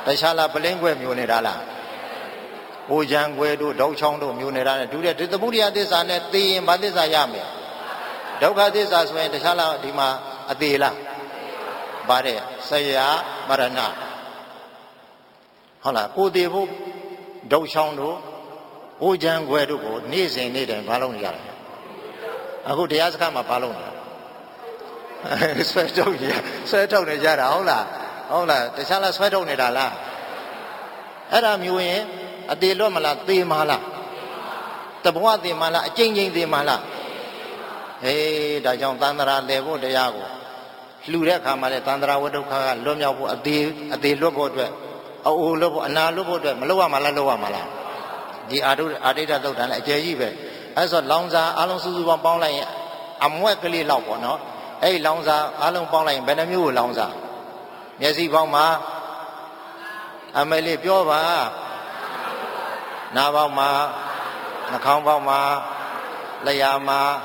Tashala Pelengwe Munirala Ujan Guedu, Dochong, Munirana, do that the Buddha this and that thing, but this I am. Doka this as when Tashala Dima Adila Bare, Saya, Marana Hala, Udevu, Dochong, Ujan Guedu, Nis in it and Palonia. I go to Yazkama Palonia. Sweat on the Jara, Ola, the Sala sweat on it, Allah. Adam, you in a de Lomala, de Mala. The Boa de Mala, changing the Mala. Hey, the young Tandra, Levo de Yago. Luda Kamala, Tandra, Wodoka, Lomia, a de Lobo, oh, Lobo, and now Lobo, Maloa Malaloa Mala. The Adida Dotan, a Jayibe. As a Lonza, Alonso Bonlay, I'm welcomely low, no? Hey, Lonza, Alon Bonlay, Benamu Lonza. Yesi Boma Ameli Piova Navama Nakambama Layama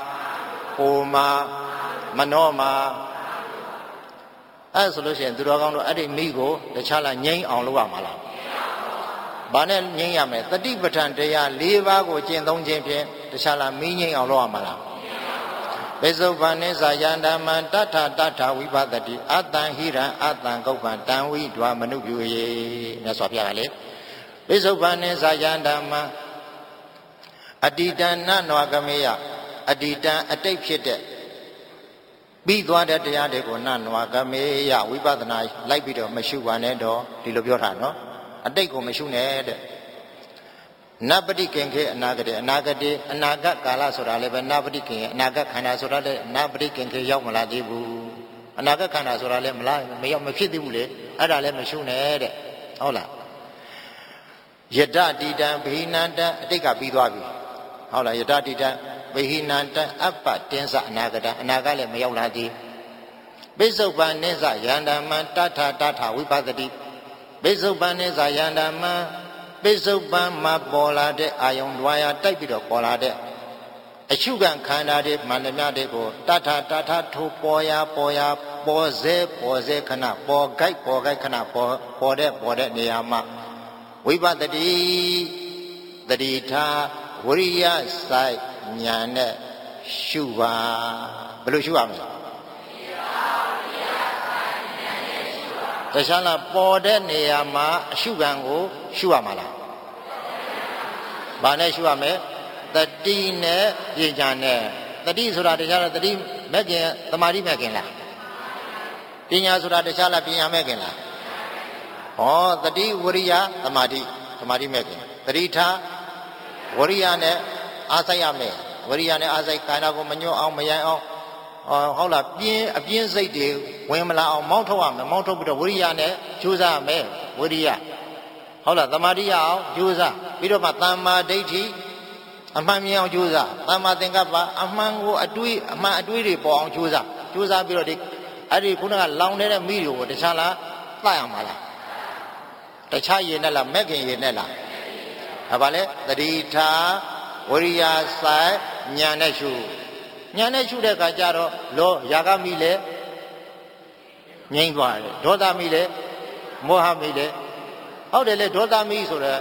Puma Manoma as solution to Rogan Adi Migo, the Chala Yang on Luamala Banel Yame, the deep button, they are Liva go Jendong Champion, the Chala meaning on Luamala. Bezo Vanessa Yandaman Tata Tata Wibadati Atan Hira Atan Gopan Tanwi Dwa Manubu Nasopiale Bezo Vanessa Yandama Adidan Nanoagameya Adidan a tape shit Big one at the Yadeko Nanoagameya Wibadana like bit of Mashuanedo Dilobiorano a Deko Mashuned Nobody can get Nagade, Naga Kala Sorale, nobody can, Naga Kana Sorale, nobody can get Yamaladibu, Naga Kana Sorale, Mayamaki, Adale Mashune, Ola Yada Dida, Behinanda, take a Bidabi, Ola Yada Dida, Behinanda, Apa, Tensa, Nagada, Nagale Mayoladi, Bezo Baneza, Yandaman, Tata, Tata, Wibadadi, Bezo Baneza, Yandaman. Bezoban ma bola de ayon wire type of bola de a sugar kana de manamia de go tata tata to poya poze kana po gai kana po de niyama wiba the dita wuriya sai nyane shuba blue shuba Tashala Pode Neyama Shugango Shuamala Bane Shuame, the Dine Yijane, the D Sura de Jala, the D Megan, the Mari Megala Dina Sura de Jala Pina Megala. Oh, the D Wuria, the Mari Megan, the Rita Wuriane Asayame, Wuriane Asay Kanago Manu Almaya. Hola, a bien say deal, Wemala, Montoam, the Monto with the Wuriane, Chusa me, Wuria. Hola, the Maria, Jusa, Vidomatama, Deji, a Mamia Jusa, Tama Tengapa, a Mango, a Dui, Pong Chusa, Chusa Birodic, Adi Puna, Long Nella Midio, the Sala, Flyamala. The Chayanella, Megan Yanella. Avale, the Dita, Wuria Sai, Nyaneshu. Nyaneshu de Kajaro, Lo, Yagamile, Nyingwa, Dodamile, Mohamile. How they let Dodami Sura,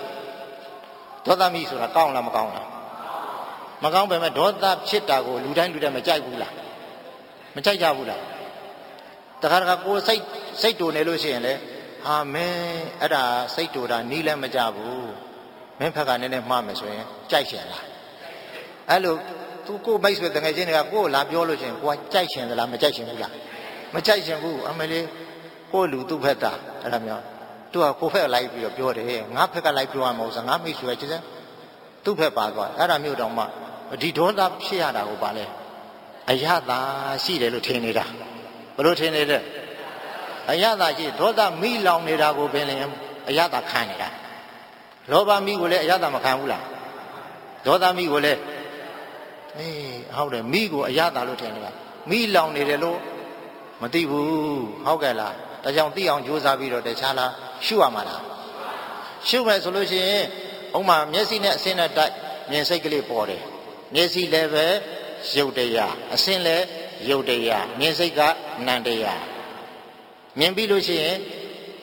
Kauna Macauna. Macamba, Doda Chitago, Ludan to the Majagula. Majagula. The Harako say to Nelucian, Amen, Ada, say to the Nila Majabu, Mempagan and Mamas, Jaishana. Hello. To go base with the Nigeria, go la biology, what Jachin, the Lamajachin, Majachin, Amelie, go to Peta, Ramia, to a coffee like your beauty, Napaka like you amos, and Amish Regis, to Peppa, Aramudoma, but he don't up Shiada Obale. Ayada, see the Lieutenant, Lieutenant. Ayada, she told them me long Nida go Bellingham, Ayada Canada. Loba me will let Yada Macamula. Doda me will let. How the Migo Ayada Lieutenant. Me long Nidelo, Matibu, Hogala, the young Dion Josaviro de Chala, Shuamala. Shuma solution, Oma, Messina Senate, Mensacally body. Nessi leve, Yodeya, a sinle, Yodeya, Mensaca, Nandea. Membi Lucien,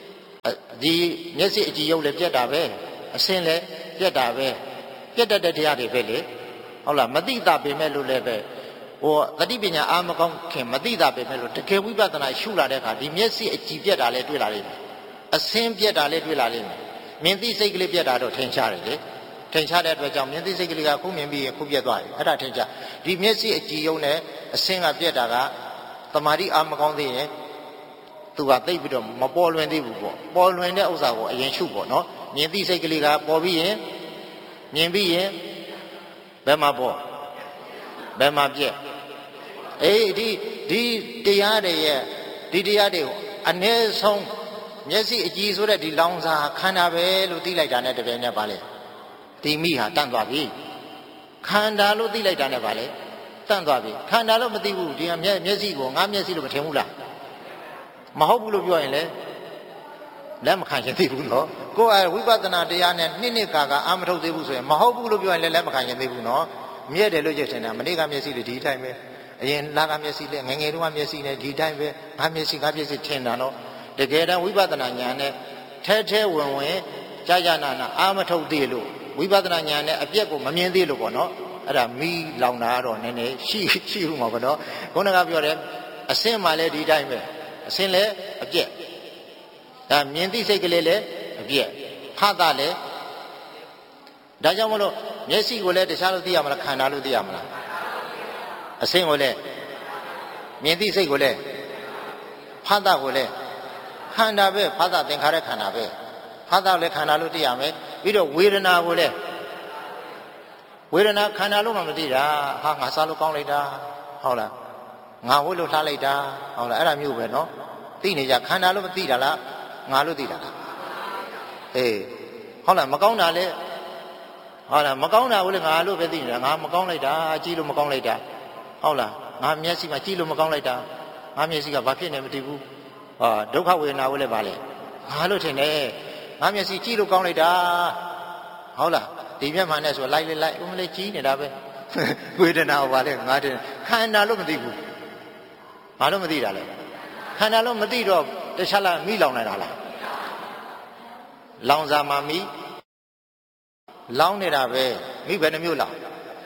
ဒီမျက်စိအကြည့်ရုပ်လည်းပြတ်တာပဲအစင်းလည်းပြတ်တာပဲပြတ်တတ်တဲ့တရားတွေပဲလေဟုတ်လားမသိတာပေမဲ့လို့လည်းပဲဟိုသတိပညာအားမကောင်းခင်မသိတာပေမဲ့လို့တကယ်ဝိပဿနာရှုလာတဲ့အခါဒီမျက်စိအကြည့်ပြတ်တာလည်းတွေ့လာလိမ့်မယ်အစင်းပြတ်တာလည်းတွေ့လာလိမ့်မယ်မြင်သိစိတ်ကလေးပြတ်တာတော့ထင်ရှားတယ်လေထင်ရှားတဲ့အတွက်ကြောင့်မြင်သိစိတ်ကလေးကခုမြင်ပြီးခုပြတ်သွားပြီအဲ့ဒါထင်ရှားဒီမျက်စိအကြည့်ရုံနဲ့အစင်းကပြတ်တာကတမာတိအားမကောင်းသေးရင်သူကသိပ်ပြီးတော့မပေါ်လွင်သေးဘူးပေါ့ပေါ်လွင်တဲ့ဥစ္စာကိုအရင်ရှုပေါ့နော်မြင်သိစိတ်ကလေးကပေါ်ပြီးရင်မြင်ပြီးရင်ဘယ်မှာပေါ်ဘယ်မှာပြက်အေးဒီတရားတွေရဲ့ဒီတရားတွေကိုအ ਨੇ ဆုံးမျက်စိအကြည့်ဆိုတဲ့ဒီလောင်စာခန္ဓာပဲလို့သိလိုက်တာနဲ့တပြိုင်နက်ပါလေဒီမိဟာတန့်သွားပြီခန္ဓာလို့သိလိုက်တာနဲ့ပါလေတန့်သွားပြီခန္ဓာလို့မသိဘူးဒီမျက်စိကိုငါမျက်စိလို့မထင်ဘူးလားမဟုတ်ဘူးလို့ပြောရင်လေလက်မခံရင်သိဘူးနော်ကိုယ်ဝိပဿနာတရားနဲ့နှစ်ကာအာမထုတ်သေးဘူးဆိုရင်မဟုတ်ဘူးလို့ပြောရင်လည်းလက်မခံရင်သိဘူးနော်မြဲတယ်လို့ကြည့်ထင်တာမနေ့ကမျက်စိလေးဒီတိုင်းပဲအရင်လာကမျက်စိလေးငငယ်တုန်းကမျက်စိနဲ့ဒီတိုင်းပဲငါမျက်စိထင်တာနော်တကယ်တမ်းဝိပဿနာဉာဏ်နဲ့ထဲဝင်ကြာနာအာမထုတ်သေးလို့ဝိပဿနာဉာဏ်နဲ့အပြက်ကိုမမြင်သေးလို့ပေါ့နော်အဲ့ဒါမီးလောင်တာကတော့နည်းနည်းရှိဦးမှာပေါ့နော်ခုနကပြောတယ်အစင်းမှလည်းဒီတိုင်းပဲအစင်းလည်းအပြက်ဒါမြင်သိစိတ်ကလေးလည်းအပြက်ဖတ်တာလည်းဒါကြောင့်မလို့မျက်စိကိုလည်းတခြားလို့သိရမလားခန္ဓာလို့သိရမလားအစင်းကိုလည်းမြင်သိစိတ်ကိုလည်းဖတ်တာကိုလည်းခန္ဓာပဲဖတ်တာသင်္ခါရခန္ဓာပဲဖတ်တာလည်းခန္ဓာလို့သိရမယ်ပြီးတော့ဝေဒနာကိုလည်းဝေဒနာခန္ဓာလို့မှမသိတာဟာငါစားလို့ကောင်းလိုက်တာဟုတ်လားငါဝတ်လို့လှလိုက်တာဟုတ်လားအဲ့ဒါမျိုးပဲနော်သိနေကြခန္ဓာလို့မသိတာလားငါလို့သိတာလားအေးဟုတ်လားမကောင်းတာလေဟုတ်လားမကောင်းတာကိုလည်းငါလို့ပဲသိနေတာငါမကောင်းလိုက်တာကြည့်လို့မကောင်းလိုက်တာဟုတ်လားငါမျက်စိမှာကြည့်လို့မကောင်းလိုက်တာငါမျက်စိကဘာဖြစ်နေမသိဘူးဟာဒုက္ခဝေဒနာကိုလည်းပါလေငါလို့ထင်တယ်ငါမျက်စိကြည့်လို့ကောင်းလိုက်တာဟုတ်လားဒီမျက်မှန်နဲ့ဆိုလိုက်ဦးမလေးကြည့်နေတာပဲဝေဒနာကိုပါလေငါတင်ခန္ဓာလို့မသိဘူးဘာလို့မသိတာလဲခန္ဓာလို့မသိတော့တခြားလားမိလောင်နေတာလားလောင်စာမှာမိလောင်နေတာပဲမိဘယ်နှမျိုးလောင်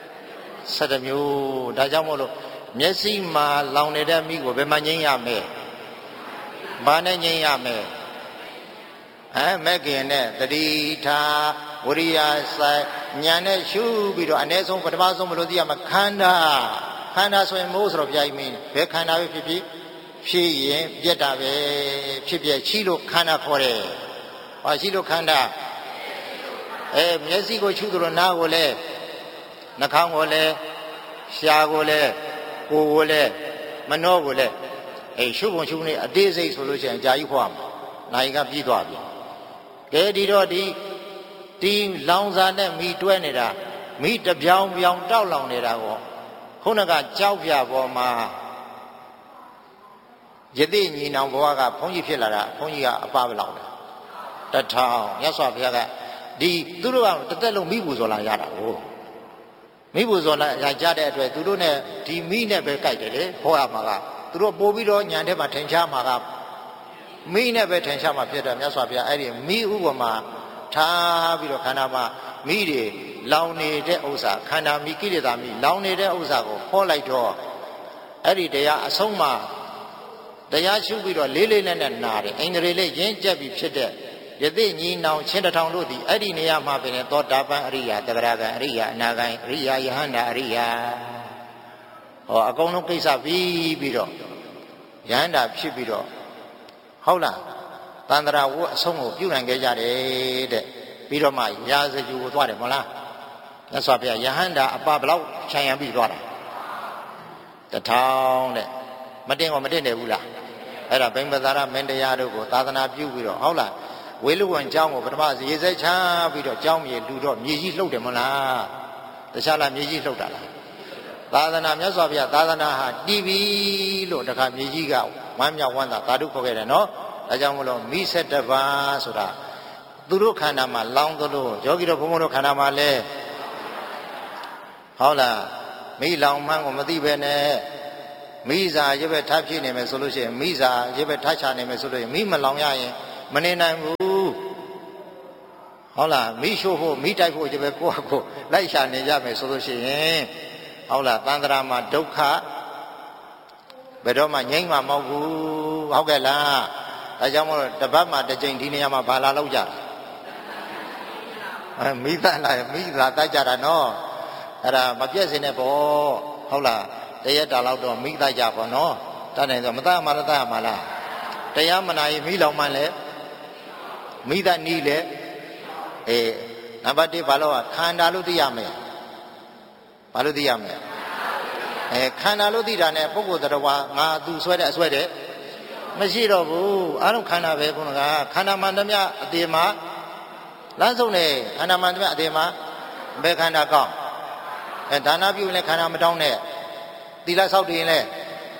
17မျိုးဒါကြောင့်မို့လို့မျက်စိမှာလောင်နေတဲ့မိကိုဘယ်မှာငြိမ်းရမလဲဘာနဲ့ငြိမ်းရမလဲမဲ့ခင်နဲ့တတိထားဝရိယစိုက်ညာနဲ့ရှုပြီးတော့အ ਨੇ ဆုံးပထမဆုံးမလို့သိရမှာခန္ဓာဆိုရင်မိုးဆိုတော့ပြိုင်မင်းဘယ်ခန္ဓာပဲဖြစ်ရင်ပြက်တာပဲဖြစ်ပြက်ရှိလို့ခန္ဓာခေါ်တယ်ဟောရှိလို့ခန္ဓာမျက်စိကိုရှုသလိုနားကိုလည်းနှာခေါင်းကိုလည်းရှားကိုလည်းကိုယ်ကိုလည်းမနှောကိုလည်းရှုပုံရှုနေအသေးစိတ်ဆိုလို့ရှိရင်ကြာကြီးခွာမှာနိုင်ကပြီးသွားပြီကဲဒီတော့ဒီလောင်စာနဲ့မိတွဲနေတာမိတပြောင်တောက်လောင်နေတာကိုခုနကကြောက်ပြပေါ်မှာယသိညီနောင်ဘဝကဘုန်းကြီးဖြစ်လာတာဘုန်းကြီးကအပဘလောက်လဲ1000မြတ်စွာဘုရားကဒီသူတို့ကတစ်သက်လုံးမိပူဇော်လာရတာကိုမိပူဇော်လာရကြတဲ့အတွက်သူတို့နဲ့ဒီမိနဲ့ပဲကြိုက်တယ်လေဟောရမှာကသူတို့ပို့ပြီးတော့ညာထဲမှာထင်ရှားမှာကမိနဲ့ပဲထင်ရှားမှာဖြစ်တယ်မြတ်စွာဘုရားအဲ့ဒီမိဥပမာထားပြီးတော့ခန္ဓာမှာမိတွေလောင်နေတဲ့ဥစ္စာခန္ဓာမိကိလေသာမိလောင်နေတဲ့ဥစ္စာကိုခေါ်လိုက်တော့အဲ့ဒီတရားအဆုံးမှာတရားရှုပြီးတော့လေးနဲ့နာတယ်အိန္ဒြေလေးရင်းကျက်ပြီးဖြစ်တဲ့ယသိညီနောင်ချင်းတောင်တို့သည်အဲ့ဒီနေရာမှာပင်သောတာပန်အရိယာတဂရကံအရိယာအနာဂံအရိယာယဟန္တာအရိယာဟောအကုန်လုံးကိစ္စပြီးတော့ယဟန္တာဖြစ်ပြီးတော့ဟုတ်လားတန္တရာဝတ်အဆုံးကိုပြုနိုင်ခဲ့ကြတယ်တဲ့ပြီးတော့မှရာဇဂုကိုသွားတယ်မဟုတ်လားမြတ်စွာဘုရားယဟန္တာအပဘလောက်ခြံရံပြီးသွားတာ1000တဲ့မတင်တယ်ဘူးလားအဲ့ဒါဗိမ္ပသာရမင်းတရားတို့ကိုသာသနာပြုပြီးတော့ဟုတ်လားဝေလူဝံကျောင်းကိုပထမရေစက်ချပြီးတော့ကျောင်းမြေလူတော့မြေကြီးလှုပ်တယ်မလားတခြားလားမြေကြီးလှုပ်တာလားသာသနာမြတ်စွာဘုရားသာသနာဟာတည်ပြီလို့တခါမြေကြီးကဝမ်းမြောက်ဝမ်းသာဓာတုခေါ်ခဲ့တယ်နော်ဒါကြောင့်မလို့မိ17ပါးဆိုတာသူတို့ခန္ဓာမှာလောင်းသလိုယောဂီတို့ဘုံဘုံတို့ခန္ဓာမှာလဲဟုတ်လားမိလောင်မှန်းကိုမသိပဲနဲ့မိစာရွက်ပဲထားဖြစ်နေမယ်ဆိုလို့ရှိရင်မိစာရွက်ပဲထားချနေမယ်ဆိုလို့ရှိရင်မိမလောင်ရရင်မနေနိုင်ဘူးဟုတ်လားမိရှို့ဖို့မိတိုက်ဖို့ဒီပဲကိုယ့်ကိုလိုက်ရှာနေကြမယ်ဆိုလို့ရှိရင်ဟုတ်လားတန်ត្រာမှာဒုက္ခဘယ်တော့မှငြိမ်းမှာမဟုတ်ဘူးဟုတ်ကဲ့လားဒါကြောင့်မို့တပတ်မှတစ်ကြိမ်ဒီနေရာမှာဘာလာလောက်ကြလဲမိသားလာမိလာတိုက်ကြတာနော်အဲ့ဒါမပြည့်စင်တဲ့ပေါ့ဟုတ်လားတရက်တာလောက်တော့မိတိုက်ကြပေါ့နော်တတ်နိုင်ဆိုမသားမှလည်းတတ်ရမှာလားတရားမနာရင်မိလောင်မှလည်းမိသားနီးလေနံပါတ်1ဘာလို့ခန္ဓာလို့သိရမယ်ဘာလို့သိရမလဲခန္ဓာလို့သိတာနဲ့ပုဂ္ဂိုလ်တရားငါသူဆွဲတဲ့အဆွဲတဲ့မရှိတော့ဘူးအားလုံးခန္ဓာပဲခုနကခန္ဓာမှန်သမျှအတေမှာလမ်းဆုံးနေခန္ဓာမှန်သမျှအတေမှာဘယ်ခန္ဓာကောင်းဒါနပြုရင်လည်းခန္ဓာမတောင်းနဲ့သီလဆောက်တည်ရင်လည်း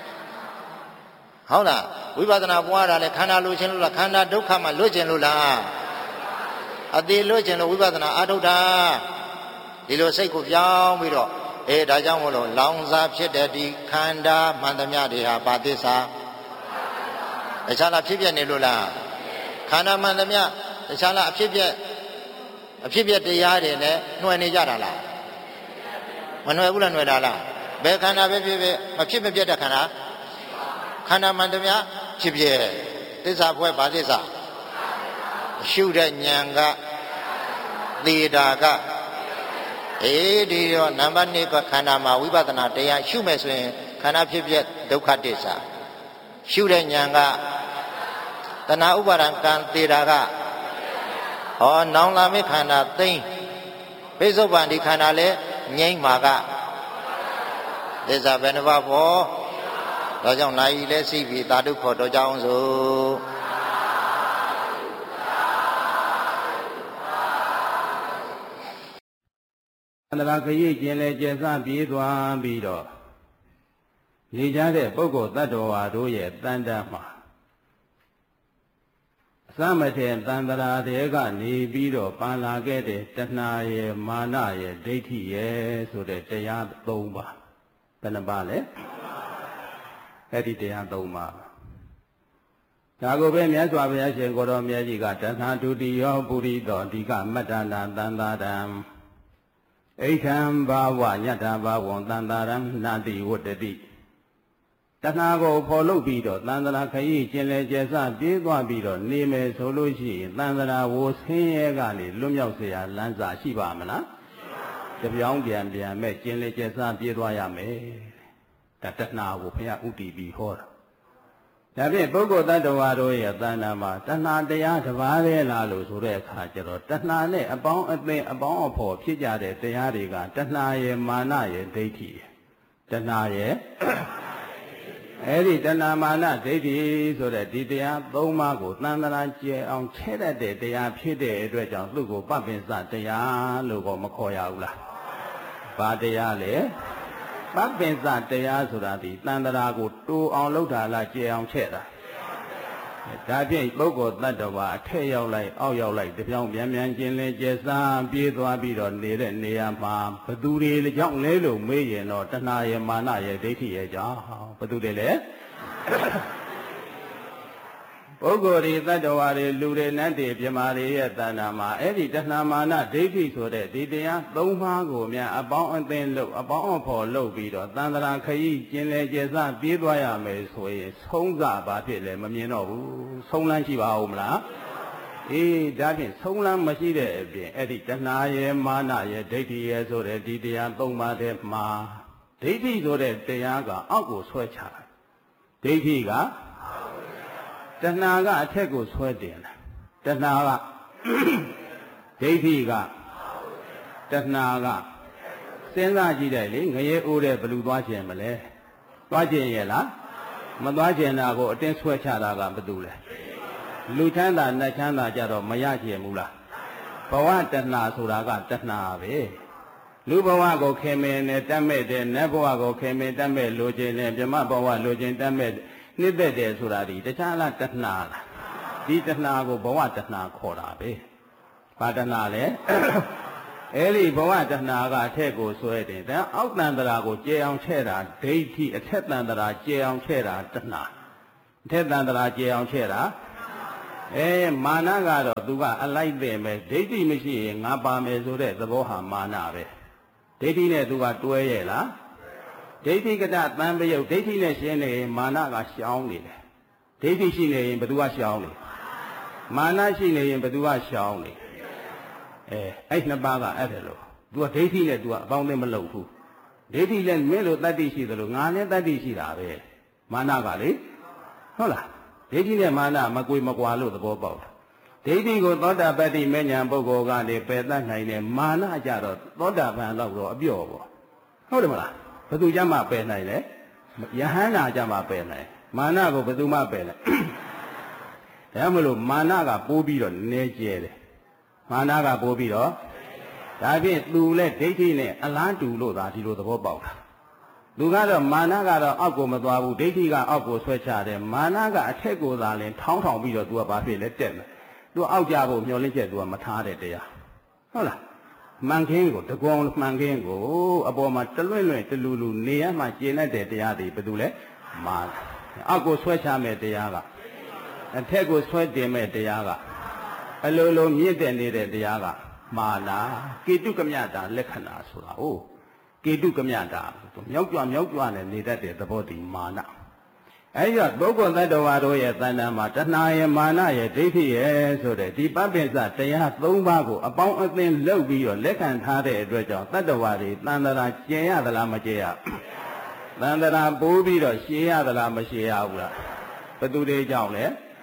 ဟုတ်လားဝိပဿနာပွားတာလည်းခန္ဓာလိုချင်လို့လားခန္ဓာဒုက္ခမှလွတ်ချင်လို့လားအသေးလွတ်ချင်လို့ဝိပဿနာအာထုတ်တာဒီလိုစိတ်ကိုပြောင်းပြီးတော့ဒါကြောင့်မို့လို့လောင်စားဖြစ်တဲ့ဒီခန္ဓာမှန်သမျှတွေဟာဘာသစ္စာတခြားလားဖြစ်ပြနေလို့လားခန္ဓာမှန်သမျှတခြားလားအဖြစ်ပြတရားတွေနဲ့နှွယ်နေကြတာလားမနှွယ်ဘူးလားနှွယ်တာလားဘယ်ခန္ဓာပဲဖြစ်ဖြစ်မဖြစ်မပြတ်တဲ့ခန္ဓာမှန်သမျှဖြစ်ပြသစ္စာဖွဲ့ဘာသစ္စာရှုတဲ့ဉာဏ်ကသေတာကဒီတော့နံပါတ်2ကခန္ဓာမှာဝိပဿနာတရားရှုမယ်ဆိုရင်ခန္ဓာဖြစ်ပြဒုက္ခသစ္စာရှုတဲ့ဉာဏ်ကတဏှာဥပါဒံကံသေတာကနောင်လာမယ့်ခန္ဓာသိမ့်ပိဿုပန်ဒီခန္ဓာလဲငြိမ့်မှာကသစ္စာဘယ်နှပါးဖို့ဒါကြောင့်နာယီလဲစိပြီသာဓုခေါ်တော်ကြအောင်စို့အန္တရာခရီးကျင်လေကျစပြေးသွားပြီးတော့နေကြတဲ့ပုဂ္ဂိုလ်တ attva တို့ရဲ့တန်တမှာအစမထေတန်တရာတွေကနေပြီးတော့ပန်လာခဲ့တဲ့တဏှာရဲ့မာနရဲ့ဒိဋ္ဌိရဲ့ဆိုတဲ့တရား၃ပါးဘယ်နှပါလဲအဲ့ဒီတရား၃ပါးဒါကိုပဲမြတ်စွာဘုရားရှင်ကိုတော်မြတ်ကြီးကတဏှာဒုတိယပုရိသောအဓိကမတ္တနာတန်တာရံအိဋ္ဌံဘာဝညတ္တဘာဝံတန်တာရံနာတိဝတ္တတိတဏှာကိုဖော်လုပ်ပြီးတော့တန်ត្រာခရီးကျင်လေကျစပြေးသွားပြီးတော့နေမယ်ဆိုလို့ရှိရင်တန်ត្រာဝဆင်းရဲကနေလွတ်မြောက်เสียလမ်းစာရှိပါမလားတပြောင်းပြန်မဲ့ကျင်လေကျစပြေးသွားရမယ်ဒါတဏှာကိုဘုရားဥတည်ပြီးဟောတာဒါဖြင့်ပုဂ္ဂိုလ်တ attva တို့ရဲ့တဏ္ဍာမှာတဏှာတရားတစ်ပါးပဲလားလို့ဆိုတဲ့အခါကျတော့တဏှာနဲ့အပေါင်းအသင်းအပေါင်းအဖော်ဖြစ်ကြတဲ့တရားတွေကတဏှာရဲ့မာနရဲ့ဒိဋ္ဌိရဲ့တဏှာရဲ့အဲ့ဒီတဏှာမာနဒိဋ္ဌိဆိုတဲ့ဒီတရား၃ပါးကိုသံသနာကျဲအောင်ချဲ့တတ်တဲ့တရားဖြစ်တဲ့အတွက်ကြောင့်သူ့ကိုပပ္ပင်စတရားလို့ក៏မခေါ်ရဘူးလားဘာတရားလဲပပ္ပင်စတရားဆိုတာဒီတန်ត្រာကိုတိုးအောင်လုပ်တာလားကျဲအောင်ချဲ့တာဒါဖြင့်ပုဂ္ဂိုလ်တ attva အထက်ရောက်လိုက်အောက်ရောက်လိုက်တပြောင်းပြန်ကျင်လင်းကျဲစားပြေးသွားပြီးတော့နေတဲ့နေရာမှာဘသူတွေကြောင့်လဲလို့မေးရင်တော့တဏှာရဲ့မာနရဲ့ဒိဋ္ဌိရဲ့ကြောင့်ဘသူတွေလဲပုဂ္ဂိုလ်တွေတ attva တွေလူတွေနတ်တွေပြမာတွေရဲ့တဏ္ဍာမှာအဲ့ဒီတဏှာမာနဒိဋ္ဌိဆိုတဲ့ဒီတရား၃ပါးကိုများအပေါင်းအသင်းလို့အပေါင်းအဖော်လုပ်ပြီးတော့တန်ត្រာခရီးကျင်လေကျစပြေးသွားရမယ်ဆိုရင်ဆုံးစဘာဖြစ်လဲမမြင်တော့ဘူးဆုံးလန်းရှိပါဦးမလားဒါဖြင့်ဆုံးလန်းမရှိတဲ့အပြင်အဲ့ဒီတဏှာရဲ့မာနရဲ့ဒိဋ္ဌိရဲ့ဆိုတဲ့ဒီတရား၃ပါးထဲမှာဒိဋ္ဌိဆိုတဲ့တရားကအောက်ကိုဆွဲချတယ်ဒိဋ္ဌိကတဏှာကအထက်ကိုဆွဲတင်တယ်တဏှာကဒိဋ္ဌိကတဏှာကစဉ်းစားကြည့်တယ်လေငရဲအိုးတဲ့ဘလူသွားခြင်းမလဲသွားခြင်းရဲ့လားမသွားခြင်းတာကိုအတင်းဆွဲချတာကဘာတူလဲလူချမ်းသာနတ်ချမ်းသာကြတော့မရခြင်းဘူးလားဘဝတဏှာဆိုတာကတဏှာပဲလူဘဝကိုခင်မင်နဲ့တတ်မဲ့တဲ့နတ်ဘဝကိုခင်မင်တတ်မဲ့လိုခြင်းနဲ့ဗြဟ္မဘဝလိုခြင်းတတ်မဲ့နှစ်သက်တယ်ဆိုတာဒီတခြားလားတဏှာလားဒီတဏှာကိုဘဝတဏှာခေါ်တာပဲဘာတဏှာလဲအဲ့ဒီဘဝတဏှာကအထက်ကိုဆွဲတယ်ဒါအောက်တန်ត្រာကိုကျေအောင်ချဲ့တာဒိဋ္ဌိအထက်တန်ត្រာကျေအောင်ချဲ့တာတဏှာအထက်တန်ត្រာကျေအောင်ချဲ့တာမာနကတော့သူကအလိုက်တဲ့ပဲဒိဋ္ဌိမရှိရင်ငါပါမယ်ဆိုတဲ့သဘောဟာမာနပဲဒိဋ္ဌိနဲ့သူကတွဲရဲ့လားဒိဋ္ဌိကတသံပယုတ်ဒိဋ္ဌိနဲ့ရှင်းနေရင်မာနကရှောင်းနေတယ်ဒိဋ္ဌိရှိနေရင်ဘယ်သူကရှောင်းနေမာနရှိနေရင်ဘယ်သူကရှောင်းနေအဲ့နှစ်ပါးကအဲ့ဒါလို့သူကဒိဋ္ဌိနဲ့သူကအပေါင်းအသင်းမလုပ်ဘူးဒိဋ္ဌိလည်းမင်းလိုတတ္တိရှိသလိုငါလည်းတတ္တိရှိတာပဲမာနကလေဟုတ်လားဒိဋ္ဌိနဲ့မာနမကွေမကွာလို့သဘောပေါက်တာဒိဋ္ဌိကိုသောတာပတ္တိမေညာပုဂ္ဂိုလ်ကနေပယ်တတ်နိုင်တယ်မာနကြတော့သောတာပန်တော့အပြော့ပေါ့ဟုတ်တယ်မလားဘယ်သူကြမှာပယ်နိုင်လဲယဟန္တာကြမှာပယ်နိုင်မာနကိုဘယ်သူမှပယ်နိုင်ဒါမှမလို့မာနကပိုးပြီးတော့နည်းကျဲတယ်မာနကပိုးပြီးတော့ဒါဖြင့်သူလည်းဒိဋ္ဌိနဲ့အလားတူလို့သာဒီလိုသဘောပေါက်တာသူကတော့မာနကတော့အောက်ကိုမသွားဘူးဒိဋ္ဌိကအောက်ကိုဆွဲချတယ်မာနကအထက်ကိုသာလင်ထောင်းထောင်ပြီးတော့သူကဘာဖြစ်လဲတက်မယ်သူအောက်ကြဖို့မျောလင့်ချက်သူကမထားတဲ့တရားဟုတ်လားမှန်ခင်းကိုတကွန်မှန်ခင်းကိုအပေါ်မှာတလွင့်လွင့်တလူလူနေရမှကျင့်တတ်တဲ့တရားတွေဘယ်သူလဲမာအောက်ကိုဆွဲချမဲ့တရားကအထက်ကိုဆွဲတင်မဲ့တရားကအလိုလိုမြင့်တက်နေတဲ့တရားကမာနာကေတုကမြတာလက္ခဏာဆိုတာ哦ကေတုကမြတာမြောက်ကြွနဲ့နေတတ်တဲ့သဘောတည်မာနအဲဒီတော့ပုဂ္ဂိုလ်သတ္တဝါတို့ရဲ့တဏ္ဍာမှာတဏှာရဲ့မာနရဲ့ဒိဋ္ဌိရဲ့ဆိုတဲ့ဒီပပ္ပိစတရား၃ပါးကိုအပေါင်းအသင်းလုပ်ပြီးတော့လက်ခံထားတဲ့အတွက်ကြောင့်တတ္တဝါတွေတန်တရာကျင်ရသလားမကျင်ရတန်တရာပိုးပြီးတော့ရှည်ရသလားမရှည်ရဘူးလားဘယ်သူတွေကြောင့်လဲ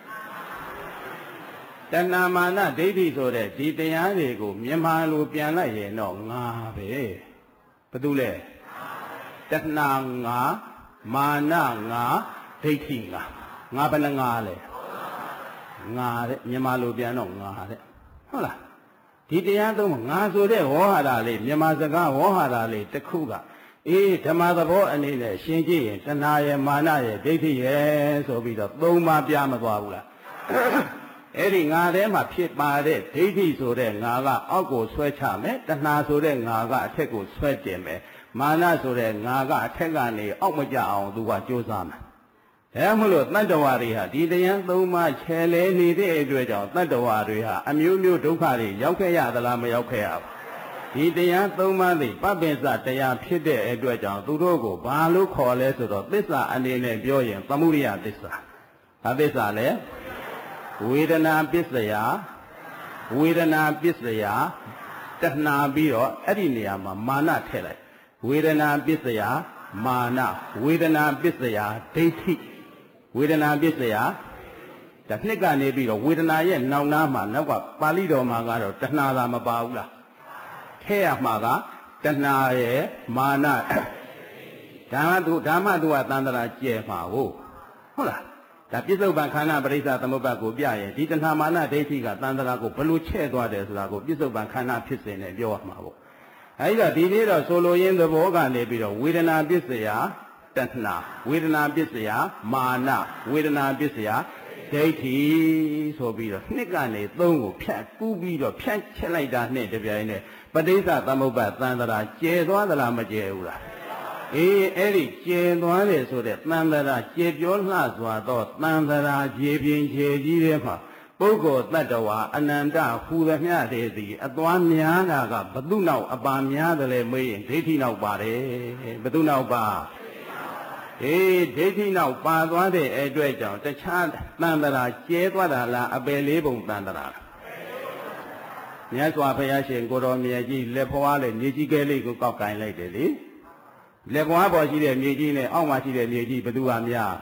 တဏှာမာနဒိဋ္ဌိဆိုတဲ့ဒီတရားတွေကိုမြန်မာလိုပြန်လိုက်ရင်တော့ငါပဲဘယ်သူလဲတဏှာငါမာနငါဒိဋ္ဌိငါဘယ်နှငါလဲငါတဲ့မြန်မာလိုပြန်တော့ငါတဲ့ဟုတ်လားဒီတရားသုံးငါဆိုတဲ့ဝေါဟာရလေးမြန်မာစကားဝေါဟာရလေးတစ်ခုကအေးဓမ္မသဘောအနေနဲ့ရှင်းကြည့်ရင်တဏှာရဲ့မာနရဲ့ဒိဋ္ဌိရဲ့ဆိုပြီးတော့၃ပါးပြမသွားဘူးလားအဲ့ဒီငါထဲမှာဖြစ်ပါတဲ့ဒိဋ္ဌိဆိုတဲ့ငါကအောက်ကိုဆွဲချမယ်တဏှာဆိုတဲ့ငါကအထက်ကိုဆွဲတင်မယ်မာနဆိုတဲ့ငါကအထက်ကနေအောက်မကျအောင်သူကကြိုးစားမယ်ဒါမှမဟုတ်တတ္တဝါတွေဟာဒီတရား၃ပါးခြေလဲနေတဲ့အတွက်ကြောင့်တတ္တဝါတွေဟာအမျိုးမျိုးဒုက္ခတွေရောက်ခဲ့ရသလားမရောက်ခဲ့ရဘူးဒီတရား၃ပါးသိပပ္ပိစတရားဖြစ်တဲ့အတွက်ကြောင့်သူတို့ကိုဘာလို့ခေါ်လဲဆိုတော့သစ္စာအနေနဲ့ပြောရင်သမုဒိယသစ္စာဘာသစ္စာလဲဝေဒနာပစ္စယဝေဒနာပစ္စယတဏှာပြီးတော့အဲ့ဒီနေရာမှာမာနထည့်လိုက်ဝေဒနာပစ္စယမာနဝေဒနာပစ္စယဒိဋ္ဌိဝေဒနာပစ္စယဒါနှစ်ကနေပြီးတော့ဝေဒနာရဲ့နောက်နားမှာနောက်ကပါဠိတော်မှာကတော့တဏှာသာမပါဘူးလားထဲရမှာကတဏှာရဲ့မာနဓမ္မသူကတန်တရာကျဲမှာဟုတ်လားဒါပြစ္ဆုတ်ပံခန္ဓာပရိစ္ဆသမုပ္ပါကိုပြရင်ဒီတဏှာမာနဒိဋ္ဌိကတန်တရာကိုဘလို့ချဲ့သွားတယ်ဆိုတာကိုပြစ္ဆုတ်ပံခန္ဓာဖြစ်စဉ်နဲ့ပြောရမှာပေါ့အဲဒီတော့ဒီနေ့တော့ဆိုလိုရင်းသဘောကနေပြီးတော့ဝေဒနာပစ္စယတဏှာဝေဒနာပစ္စယမာနဝေဒနာပစ္စယဒိဋ္ဌိဆိုပြီးတော့နှစ်ကနေသုံးကိုဖြတ်ကူးပြီးတော့ဖြတ်ချက်လိုက်တာနဲ့တပြိုင်နက်ပဋိစ္စသမုပ္ပါသံတရာကျဲသွားသလားမကျဲဘူးလားအေးအဲ့ဒီကျဲသွားတယ်ဆိုတဲ့သံတရာကျဲပြောလှစွာသောသံတရာခြေပြင်းခြေကြီးတွေမှာပုဂ္ဂိုလ်တ attva အနန္တဟူသမျှတွေသည်အသွားများတာကဘသူနောက်အပါများတယ်လေမေးရင်ဒိဋ္ဌိနောက်ပါတယ်ဘသူနောက်ပါအေးဒိဋ္ဌိနောက်ပါသွားတဲ့အတွက်ကြောင့်တခြားတန်တရာကျဲသွားတာလားအပယ်လေးပုံတန်တရာမြတ်စွာဘုရားရှင်ကိုတော်မြတ်ကြီးလက်ဖွားလေမြေကြီးကဲလေးကိုကောက်ကင်လိုက်တယ်လေလက်ပွားပေါ်ရှိတဲ့မြေကြီးနဲ့အောက်မှာရှိတဲ့မြေကြီးဘသူကများ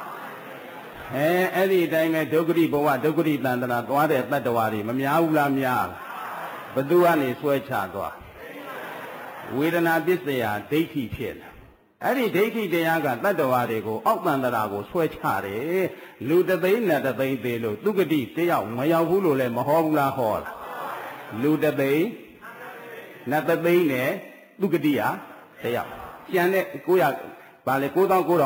အဲ့ဒီအတိုင်းပဲဒုက္ခတိဘဝဒုက္ခတိတန်တရာသွားတဲ့တတ္တဝါတွေမများဘူးလားများဘသူကနေဆွဲချသွားဝေဒနာပစ္စယဒိဋ္ဌိဖြစ်လာအဲ့ဒီဒိဋ္ဌိတရားကတတ္တဝါတွေကိုအောက်တန်တရာကိုဆွဲချတယ်လူတသိန်းနဲ့တသိန်းသေးလို့သူကတိတယောက်မရောက်ဘူးလို့လည်းမဟောဘူးလားဟောလားလူတသိန်းနဲ့တသိန်းနဲ့သူကတိဟာတယောက်ကျန်တဲ့900ဗာလေ9900က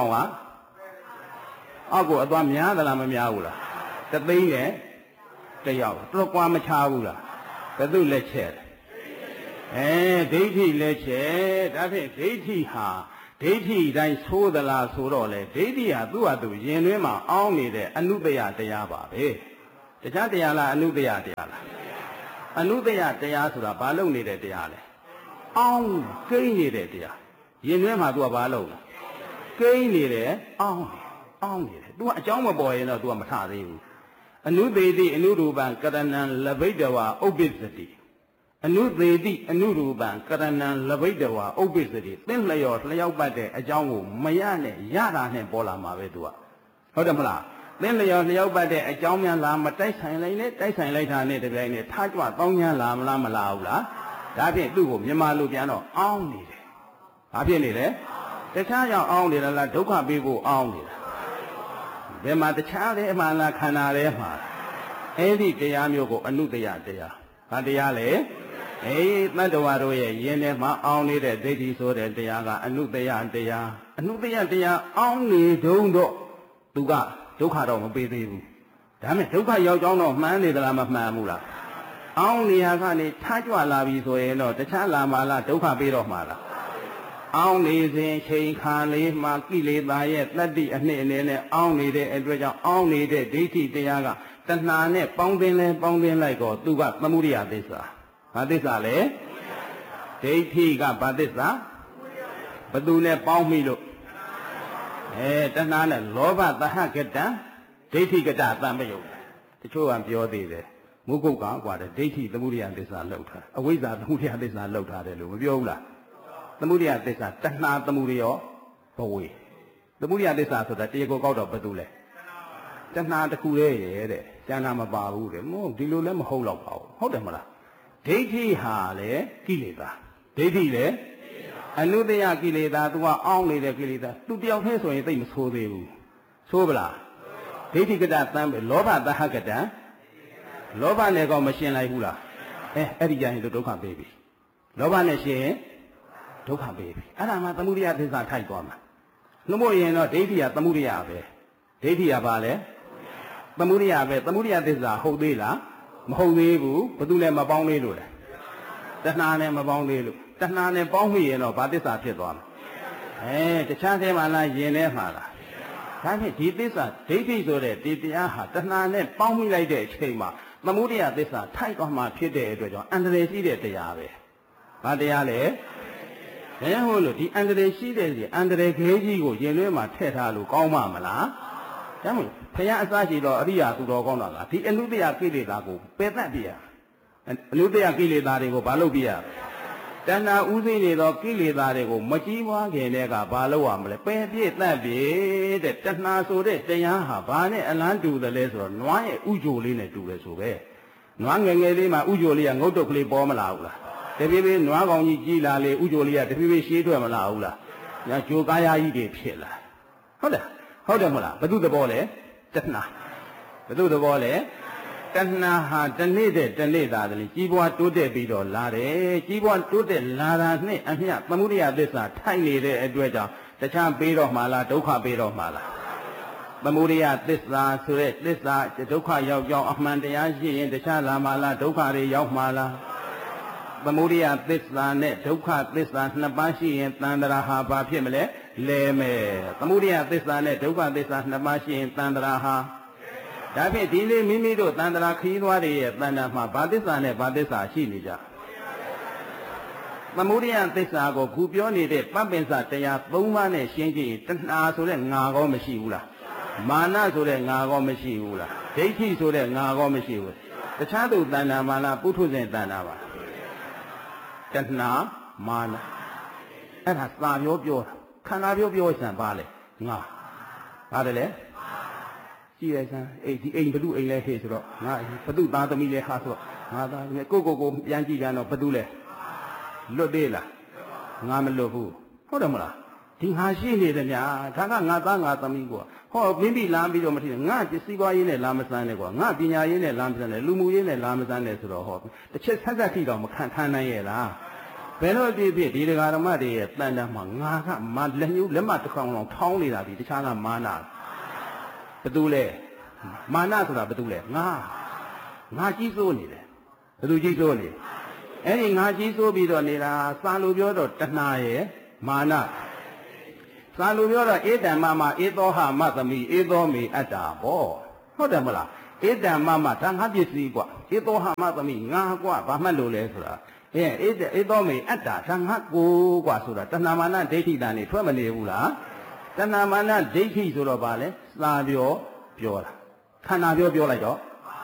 အောက်ကိုအသွားများသလားမများဘူးလားတသိန်းနဲ့တယောက်တော့ကွာမချဘူးလားဘယ်သူလက်ချက်ဒိဋ္ဌိလက်ချက်ဒါဖြင့်ဒိဋ္ဌိဟာဒိဋ္ဌိတိုင်းသိုးသလားဆိုတော့လေဒိဋ္ဌိဟာသူ့ဟာသူရင်တွင်းမှာအောင်းနေတဲ့အနုတ္တယတရားပါပဲတရားတရားလားအနုတရားတရားလားအနုတရားတရားဆိုတာဘာလုပ်နေတဲ့တရားလဲအောင်းကိန်းနေတဲ့တရားရင်ထဲမှာ तू ကဘာလုပ်လဲကိန်းနေတယ်အောင်းနေတယ် तू ကအကြောင်းမပေါ်ရင်တော့ तू ကမထသေးဘူးအနုသေတိအနုရူပံကရဏံလဘိတဝါဥပ္ပစ္စတိအနုသေတိအနုရူပံကရဏံလဘိတဝါဥပ္ပစ္စတိသင်လျော်လျောက်ပတ်တဲ့အကြောင်းကိုမရနဲ့ရတာနဲ့ပေါ်လာမှာပဲ तू ကဟုတ်တယ်မလားသင်လျော်လျောက်ပတ်တဲ့အကြောင်းများလားမတိုက်ဆိုင်လိုက်နဲ့တိုက်ဆိုင်လိုက်တာနဲ့တပြိုင်နဲ့ထားကြွတောင်းညာလားမလားမလားဘူးလားဒါဖြင့်သူ့ကိုမြန်မာလိုပြန်တော့အောင်းနေတယ်ဘာဖြစ်နေလဲတခြားကြောင့်အောင်းနေလားဒုက္ခပေးဖို့အောင်းနေတာဘယ်မှာတခြားတဲ့အမှန်လားခန္ဓာထဲမှာအဲ့ဒီတရားမျိုးကိုအနုတ္တယတရားဘာတရားလဲတတ္တဝါတို့ရဲ့ယင်ထဲမှာအောင်းနေတဲ့ဒိဋ္ဌိဆိုတဲ့တရားကအနုတ္တယတရားအနုတ္တယတရားအောင်းနေတုံးတော့သူကဒုက္ခတော့မပေးသေးဘူးဒါမဲ့ဒုက္ခရောက်ကြောင်းတော့မှန်းနေသလားမမှန်ဘူးလားအောင်းနေရကနေထားကြွလာပြီဆိုရင်တော့တခြားလာမှလားဒုက္ခပေးတော့မှလားအောင်းနေစဉ်ချိန်ခါလေးမှာကိလေသာရဲ့တတ္တိအနှစ်အနေနဲ့အောင်းနေတဲ့အတွက်ကြောင့်အောင်းနေတဲ့ဒိဋ္ဌိတရားကတဏှာနဲ့ပေါင်းတင်လဲပေါင်းတင်လိုက်တော့သူကသမုဒိယသစ္စာဘာသစ္စာလဲဒိဋ္ဌိကဘာသစ္စာဘသူနဲ့ပေါင်းမိလို့တဏှာနဲ့လောဘသဟကတံဒိဋ္ဌိကတသံပယုတ်တချို့ကပြောသေးတယ်မုဂုတ်ကကွာတဲ့ဒိဋ္ဌိသမုဒိယသစ္စာလောက်ထားအဝိဇ္ဇာသမုဒိယသစ္စာလောက်ထားတယ်လို့မပြောဘူးလားသမုဒိယသစ္စာတဏှာသမုဒိယဘဝေသမုဒိယသစ္စာဆိုတာတရားကိုကောက်တော့ဘယ်သူလဲတဏှာတစ်ခုတည်းရဲ့တဲ့ကျန်တာမပါဘူးတဲ့မို့ဒီလိုလည်းမဟုတ်တော့ပါဘူးဟုတ်တယ်မလားဒိဋ္ဌိဟာလေကိလေသာဒိဋ္ဌိလေအနုတ္တယကိလေသာ तू ကအောင်းနေတဲ့ကိလေသာ तू တယောက်တည်းဆိုရင်သိမဆိုးသေးဘူးဆိုးပလားဒိဋ္ဌိကတသံပဲလောဘသဟကတံလောဘနဲ့ကောမရှင်းလိုက်ဘူးလားအဲ့ဒီကြရင်ဒုက္ခပေးပြီလောဘနဲ့ရှင်းရင်ဒုက္ခပေးပြီအဲ့ဒါမှသမုဒိယသစ္စာထိုက်သွားမှာနှမို့ရင်တော့ဒိဋ္ဌိကသမုဒိယပဲဒိဋ္ဌိကဘာလဲသမုဒိယပဲသမုဒိယသစ္စာဟုတ်သေးလားမဟုတ်သေးဘူးဘာလို့လဲမပေါင်းသေးလို့လဲတဏှာနဲ့မပေါင်းသေးလို့တဏှာနဲ့ပေါင်းမိရင်တော့ဘာသစ္စာဖြစ်သွားမှာတခြားသေးမှလားယင်ထဲမှာလားဒါဖြင့်ဒီသစ္စာဒိဋ္ဌိဆိုတဲ့ဒီတရားဟာတဏှာနဲ့ပေါင်းမိလိုက်တဲ့အချိန်မှာသမုဒိယသစ္စာထိုက်သွားမှဖြစ်တဲ့အတွက်ကြောင့်အန္တရာယ်ရှိတဲ့တရားပဲဘာတရားလဲဘယ်ဟုတ်လို့ဒီအန္တရာယ်ရှိတဲ့ဒီအန္တရာယ်ခဲကြီးကိုရင်ထဲမှာထည့်ထားလို့ကောင်းမှာမလားဒါမှမဟုတ်ဘုရားအစရှိတော့အရိယာသူတော်ကောင်းတာလားဒီအနုတ္တယကိလေသာကိုပယ်တတ်ပြရအနုတ္တယကိလေသာတွေကိုဘာလုပ်ပြရတဏှာဥသိနေသောကိလေသာတွေကိုမကြီးပွားခင်တည်းကဘာလုပ်ရမလဲပယ်ပြည့်တတ်ပြီတဲ့တဏှာဆိုတဲ့တရားဟာဘာနဲ့အလန်းတူတယ်လဲဆိုတော့နွားရဲ့ဥကြိုလေးနဲ့တူတယ်ဆိုပဲနွားငယ်ငယ်လေးမှာဥကြိုလေးကငုတ်တုတ်ကလေးပေါ်မလာဘူးလားတဖြည်းဖြည်းနွားကောင်ကြီးကြီးလာလေဥကြိုလေးကတဖြည်းဖြည်းရှေးထွက်မလာဘူးလားညာကြိုကားရကြီးတွေဖြစ်လာဟုတ်တယ်ဟုတ်တယ်မလားဘု து သဘောလဲတဏှာဘု து သဘောလဲတဏှာဟာတနေ့တဲ့တနေ့သာတည်းကြီးပွားတိုးတက်ပြီးတော့လာတယ်ကြီးပွားတိုးတက်လာတာနဲ့အမျှသမုဒိယသစ္စာထိုက်နေတဲ့အတွက်ကြောင့်တခြားပေးတော့မှလားဒုက္ခပေးတော့မှလားသမုဒိယသစ္စာဆိုတဲ့သစ္စာဒုက္ခရောက်ကြောင်းအမှန်တရားရှိရင်တခြားလာမှလားဒုက္ခတွေရောက်မှလားသမုဒိယသစ္စာနဲ့ဒုက္ခသစ္စာနှစ်ပါးရှိရင်တန်ត្រာဟာဘာဖြစ်မလဲလဲမယ်သမုဒိယသစ္စာနဲ့ဒုက္ခသစ္စာနှစ်ပါးရှိရင်တန်ត្រာဟာဒါဖြင့်ဒီနေ့မိမိတို့တန်ត្រာခရီးသွားတွေရဲ့တန်ត្រာမှာဘာသစ္စာနဲ့ဘာသစ္စာရှိနေကြသမုဒိယသစ္စာကိုခုပြောနေတဲ့ပပ္ပင်္စတရား၃ပါးနဲ့ရှင်းကြည့်ရင်တဏှာဆိုတဲ့ငါကောမရှိဘူးလားမာနဆိုတဲ့ငါကောမရှိဘူးလားဒိဋ္ဌိဆိုတဲ့ငါကောမရှိဘူးတခြားသူတဏှာမာနပုထုဇဉ်တဏှာပါတဏှာမာနအဲ့ဒါသာပြောတာခန္ဓာပြောစံပါလေငါပါတယ်လေကြည့်ရစမ်းဒီအိမ်ဘု து အိမ်လဲဟေ့ဆိုတော့ငါဘု து သားသမီးလဲဟာဆိုတော့ငါသားကိုပြန်ကြည့်ကြတော့ဘု து လဲလွတ်သေးလားငါမလွတ်ဘူးဟုတ်တယ်မလားဒီငါရှိနေတယ်ညာဒါကငါသားငါသမီးကွာဟောမင်းပြီလာပြီးတော့မထင်ငါပစ္စည်းပွားရေးနဲ့လာမစမ်းနဲ့ကွာငါပညာရေးနဲ့လာမစမ်းနဲ့လူမှုရေးနဲ့လာမစမ်းနဲ့ဆိုတော့ဟောတစ်ချက်ဆက်ထိတော့မခံထမ်းနိုင်ရဲ့လားဘယ်လိုဖြစ်ဒီဒကာဓမ္မတွေရဲ့တန်တမ်းမှာငါကလက်ညှိုးလက်မတစ်ခေါင်လောက်ထောင်းနေတာဒီတခြားကမာနဘသူလဲမာနဆိုတာဘသူလဲငါကြီးစိုးနေတယ်ဘသူကြီးစိုးနေအဲ့ဒီငါကြီးစိုးပြီးတော့နေတာစာလိုပြောတော့တဏှာရဲ့မာနစာလိုပြောတော့ဧတံမမဧသောဟမသမိဧသောမေအတ္တာပေါ့ဟုတ်တယ်မလား Eda mama tang habis ni gua. Itu hama tami ngah gua bahman lole sudah. Itu me ada tang haku gua sudah. Tanah mana deki dani tuan meni ula. Tanah mana deki sudah balik. Sabio biola. Tanah biola jo.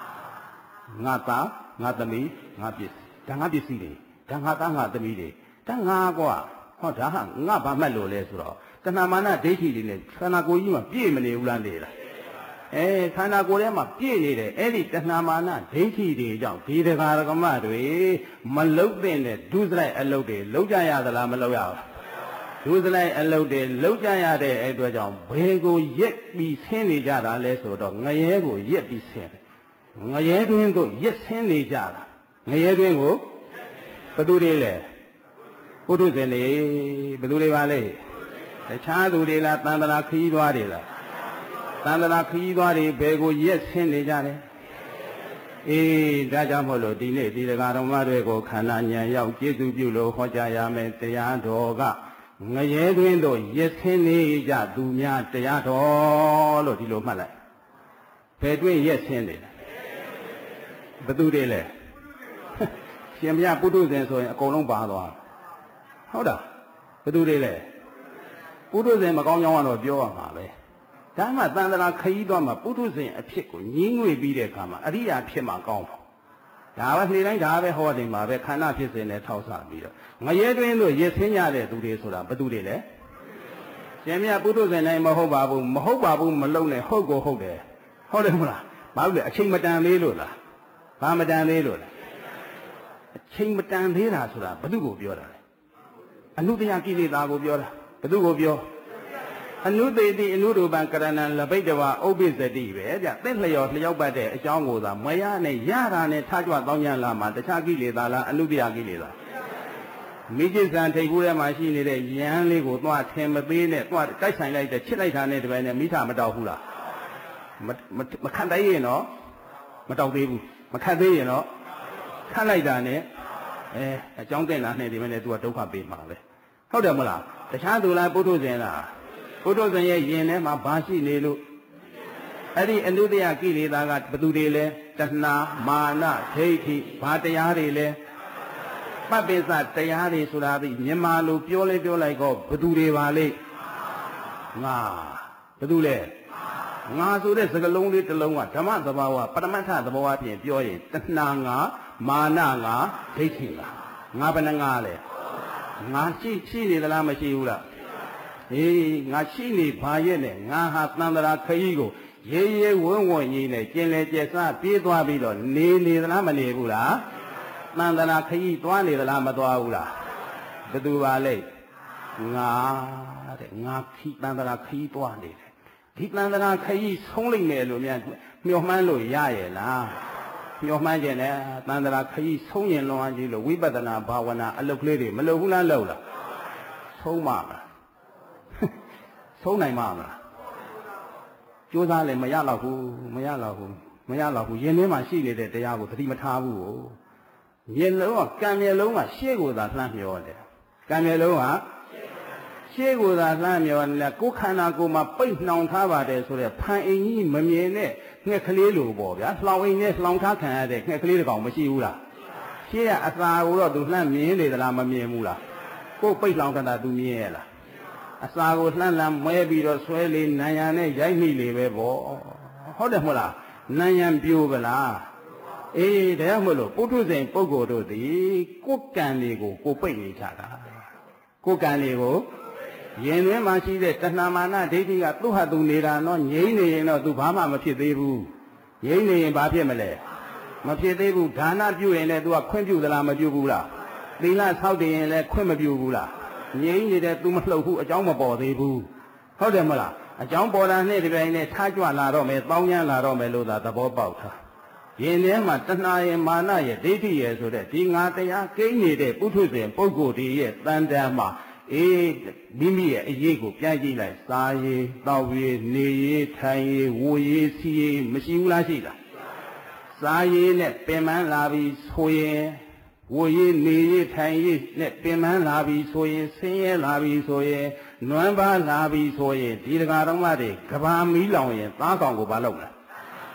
Ngata ngatami ngabis. Tang habis ni. Tang ngata ngatami ni. Tang ngah gua. Oh dah ngah bahman lole sudah. Tanah mana deki ni. Tanah gua ini mah pi meni ulan ni lah. ခန္ဓာကိုယ်ထဲမှာပြည့်နေတယ်အဲ့ဒီတဏှာမာနဒိဋ္ဌိတွေကြောင့်ဒီတရားဓမ္မတွေမလုတ်တဲ့ဒုစရိုက်အလုတ်တွေလုတ်ကြရသလားမလုတ်ရဘူးဒုစရိုက်အလုတ်တွေလုတ်ကြရတဲ့အဲ့အတွက်ကြောင့်ဘယ်ကိုရက်ပြီးဆင်းနေကြတာလဲဆိုတော့ငရဲကိုရက်ပြီးဆင်းတယ်ငရဲတွင်းကိုရက်ဆင်းနေကြတာငရဲတွင်းကိုဘသူတွေလဲပုထုဇဉ်တွေဘသူတွေပါလဲတခြားသူတွေလားတန်တရာခီးသွားတွေလားတန်တရာခီးသွားတွေဘယ်ကိုရက်ဆင်းနေကြတယ်အေးဒါကြောင့်မို့လို့ဒီနေ့ဒီတရားတော်မတွေကိုခန္ဓာဉာဏ်ရောက်ကျေစုပြုလို့ဟောကြားရမယ်တရားတော်ကငရဲတွင်တို့ရက်ဆင်းနေကြသူများတရားတော်လို့ဒီလိုမှတ်လိုက်ဘယ်တွင်ရက်ဆင်းနေလဲဘသူတွေလဲရှင်ဘုရားပုထုဇဉ်ဆိုရင်အကုန်လုံးပါသွားဟုတ်တာဘသူတွေလဲပုထုဇဉ်မကောင်းကြောင်းကတော့ပြောရမှာပဲဒါမှတန်တရာခရီးသွားမှာပုထုဇဉ်အဖြစ်ကိုညင်းငွေပြီးတဲ့အခါမှာအရိယာဖြစ်မှာကောင်းပါဒါပဲနေ့တိုင်းဒါပဲဟောနေမှာပဲခန္ဓာဖြစ်စဉ်နဲ့ထောက်ဆပြီးတော့ငရဲတွင်းတို့ရစ်ဆင်းရတဲ့သူတွေဆိုတာဘသူတွေလဲရှင်မြတ်ပုထုဇဉ်တိုင်းမဟုတ်ပါဘူးမဟုတ်ပါဘူးမလုံးနဲ့ဟုတ်ကိုဟုတ်တယ်ဟုတ်တယ်မလားဘာလို့လဲအချိန်မတန်သေးလို့လားဘာမတန်သေးလို့လဲအချိန်မတန်သေးတာဆိုတာဘသူကိုပြောတာလဲအနုတ္တယကိလေသာကိုပြောတာဘသူကိုပြောအနုတေတိအနုရူပံကရဏံလပိတ္တဝဥပ္ပစ္စတိပဲဗျသင့်လျော်လျောက်ပတ်တဲ့အကြောင်းကိုသာမရနဲ့ရတာနဲ့ထားကြွတောင်းကြလာမှာတခြားကိလေသာလားအနုတ္တယကိလေသာမိจิตဇံထိတ်ကူးထဲမှာရှိနေတဲ့ယန်းလေးကိုသွားထင်မသေးနဲ့သွားတိုက်ဆိုင်လိုက်တဲ့ချစ်လိုက်တာနဲ့တပည့်နဲ့မိထမတောက်ဘူးလားမခံတတ်ရင်တော့မတောက်သေးဘူးမခတ်သေးရင်တော့ခတ်လိုက်တာနဲ့အကြောင်းတင်တာနဲ့ဒီမဲ့နဲ့သူကဒုက္ခပေးမှာပဲဟုတ်တယ်မလားတခြားသူလားပုထုဇဉ်လားပုထုဇဉ်ရဲ့ယင်ထဲမှာဘာရှိနေလို့အဲ့ဒီအနုတ္တယကိလေသာကဘသူတွေလဲတဏှာမာနဒိဋ္ဌိဘာတရားတွေလဲပပ္ပိစတရားတွေဆိုတာဒီမြန်မာလိုပြောလဲပြောလိုက်တော့ဘသူတွေပါလိမ့်ငါဘသူလဲငါဆိုတဲ့စကားလုံးလေးတစ်လုံးကဓမ္မသဘာဝပရမတ္ထသဘာဝဖြင့်ပြောရင်တဏှာငါမာနငါဒိဋ္ဌိငါဘယ်နှငါလဲငါရှိနေသလားမရှိဘူးလားအေးငါရှိနေပါရဲ့နဲ့ငါဟာတန်တရာခရီးကိုရေးရေးဝန်းဝန်းကြီးနဲ့ကျင်လေကျက်စားပြေးသွားပြီးတော့နေသလားမနေဘူးလားတန်တရာခရီးသွားနေသလားမသွားဘူးလားဘယ်သူပါလဲငါတဲ့ငါတန်တရာခရီးသွားနေတယ်ဒီတန်တရာခရီးဆုံးလိုက်မယ်လို့များမျှော်မှန်းလို့ရရဲ့လားမျှော်မှန်းခြင်းနဲ့တန်တရာခရီးဆုံးရင်လွန်အားကြီးလို့ဝိပဿနာဘာဝနာအလုပ်ကလေးတွေမလုပ်ဘူးလားလုပ်လားဆုံးပါလားဆုံးနိုင်မှာမလားကြိုးစားလည်းမရတော့ဘူးမရတော့ဘူးရင်ထဲမှာရှိနေတဲ့တရားကိုသတိမထားဘူးကိုမျက်လုံးကကံမျက်လုံးကရှေ့ကိုသာလှမ်းမျောတယ်ကံမျက်လုံးကရှေ့ကိုသာလှမ်းမျောတယ်ကိုယ်ခန္ဓာကိုယ်မှာပိတ်နှောင်ထားပါတယ်ဆိုတဲ့ဖန်အိမ်ကြီးမမြင်တဲ့ငှက်ကလေးလိုပေါ့ဗျာလှောင်အိမ်နဲ့လှောင်ထားခံရတဲ့ငှက်ကလေးတစ်ကောင်မရှိဘူးလားရှေ့ကအသာကိုတော့သူလှမ်းမြင်နေသလားမမြင်ဘူးလားကိုယ်ပိတ်လှောင်ထားတာသူမြင်ရဲ့လားအစာကိုလှမ်းလှမ်းမွဲပြီးတော့ဆွဲလေနံရံနဲ့ရိုက်မိလေပဲပေါ့ဟုတ်တယ်မဟုတ်လားနံရံပြိုးပလားအေးဒါကြောင့်မလို့ပုထုဇဉ်ပုဂ္ဂိုလ်တို့သည်ကိုယ်ကံတွေကိုကိုပိတ်နေကြတာကိုယ်ကံတွေကိုရင်တွင်မှရှိတဲ့တဏှာမာနဒိဋ္ဌိကသူ့ဟာသူနေတာတော့ငြိမ့်နေရင်တော့သူဘာမှမဖြစ်သေးဘူးငြိမ့်နေရင်ဘာဖြစ်မလဲမဖြစ်သေးဘူးဒါနပြုရင်လည်းသူကခွင့်ပြုသလားမပြုဘူးလားသီလဆောက်တည်ရင်လည်းခွင့်မပြုဘူးလားငြိမ့်နေတဲ့သူမလှုပ်ဘူးအကြောင်းမပေါ်သေးဘူးဟုတ်တယ်မလားအကြောင်းပေါ်တာနဲ့ဒီပိုင်းနဲ့ထားကြွလာတော့မယ်တောင်းရမ်းလာတော့မယ်လို့သာသဘောပေါက်တာရင်ထဲမှာတဏှာရဲ့မာနရဲ့ဒိဋ္ဌိရဲ့ဆိုတဲ့ဒီငါတရားကိန်းနေတဲ့ပုထုဇဉ်ပုဂ္ဂိုလ်တွေရဲ့တန်တမ်းမှာမိမိရဲ့အရေးကိုပြန်ကြည့်လိုက်စားရေးတောက်ရေးနေရေးထိုင်ရေးဝူရေးစီးရေးမရှိဘူးလားရှိလားစားရေးနဲ့ပင်ပန်းလာပြီးဆိုရင်ဝေရေးနေရေးထိုင်ရေးနဲ့ပင်ပန်းလာပြီးဆိုရင်ဆင်းရဲလာပြီးဆိုရင်နွမ်းပါလာပြီးဆိုရင်ဒီတရားတော်မတွေကဘာမီးလောင်ရင်သားကောင်ကိုဘာလုပ်မလဲ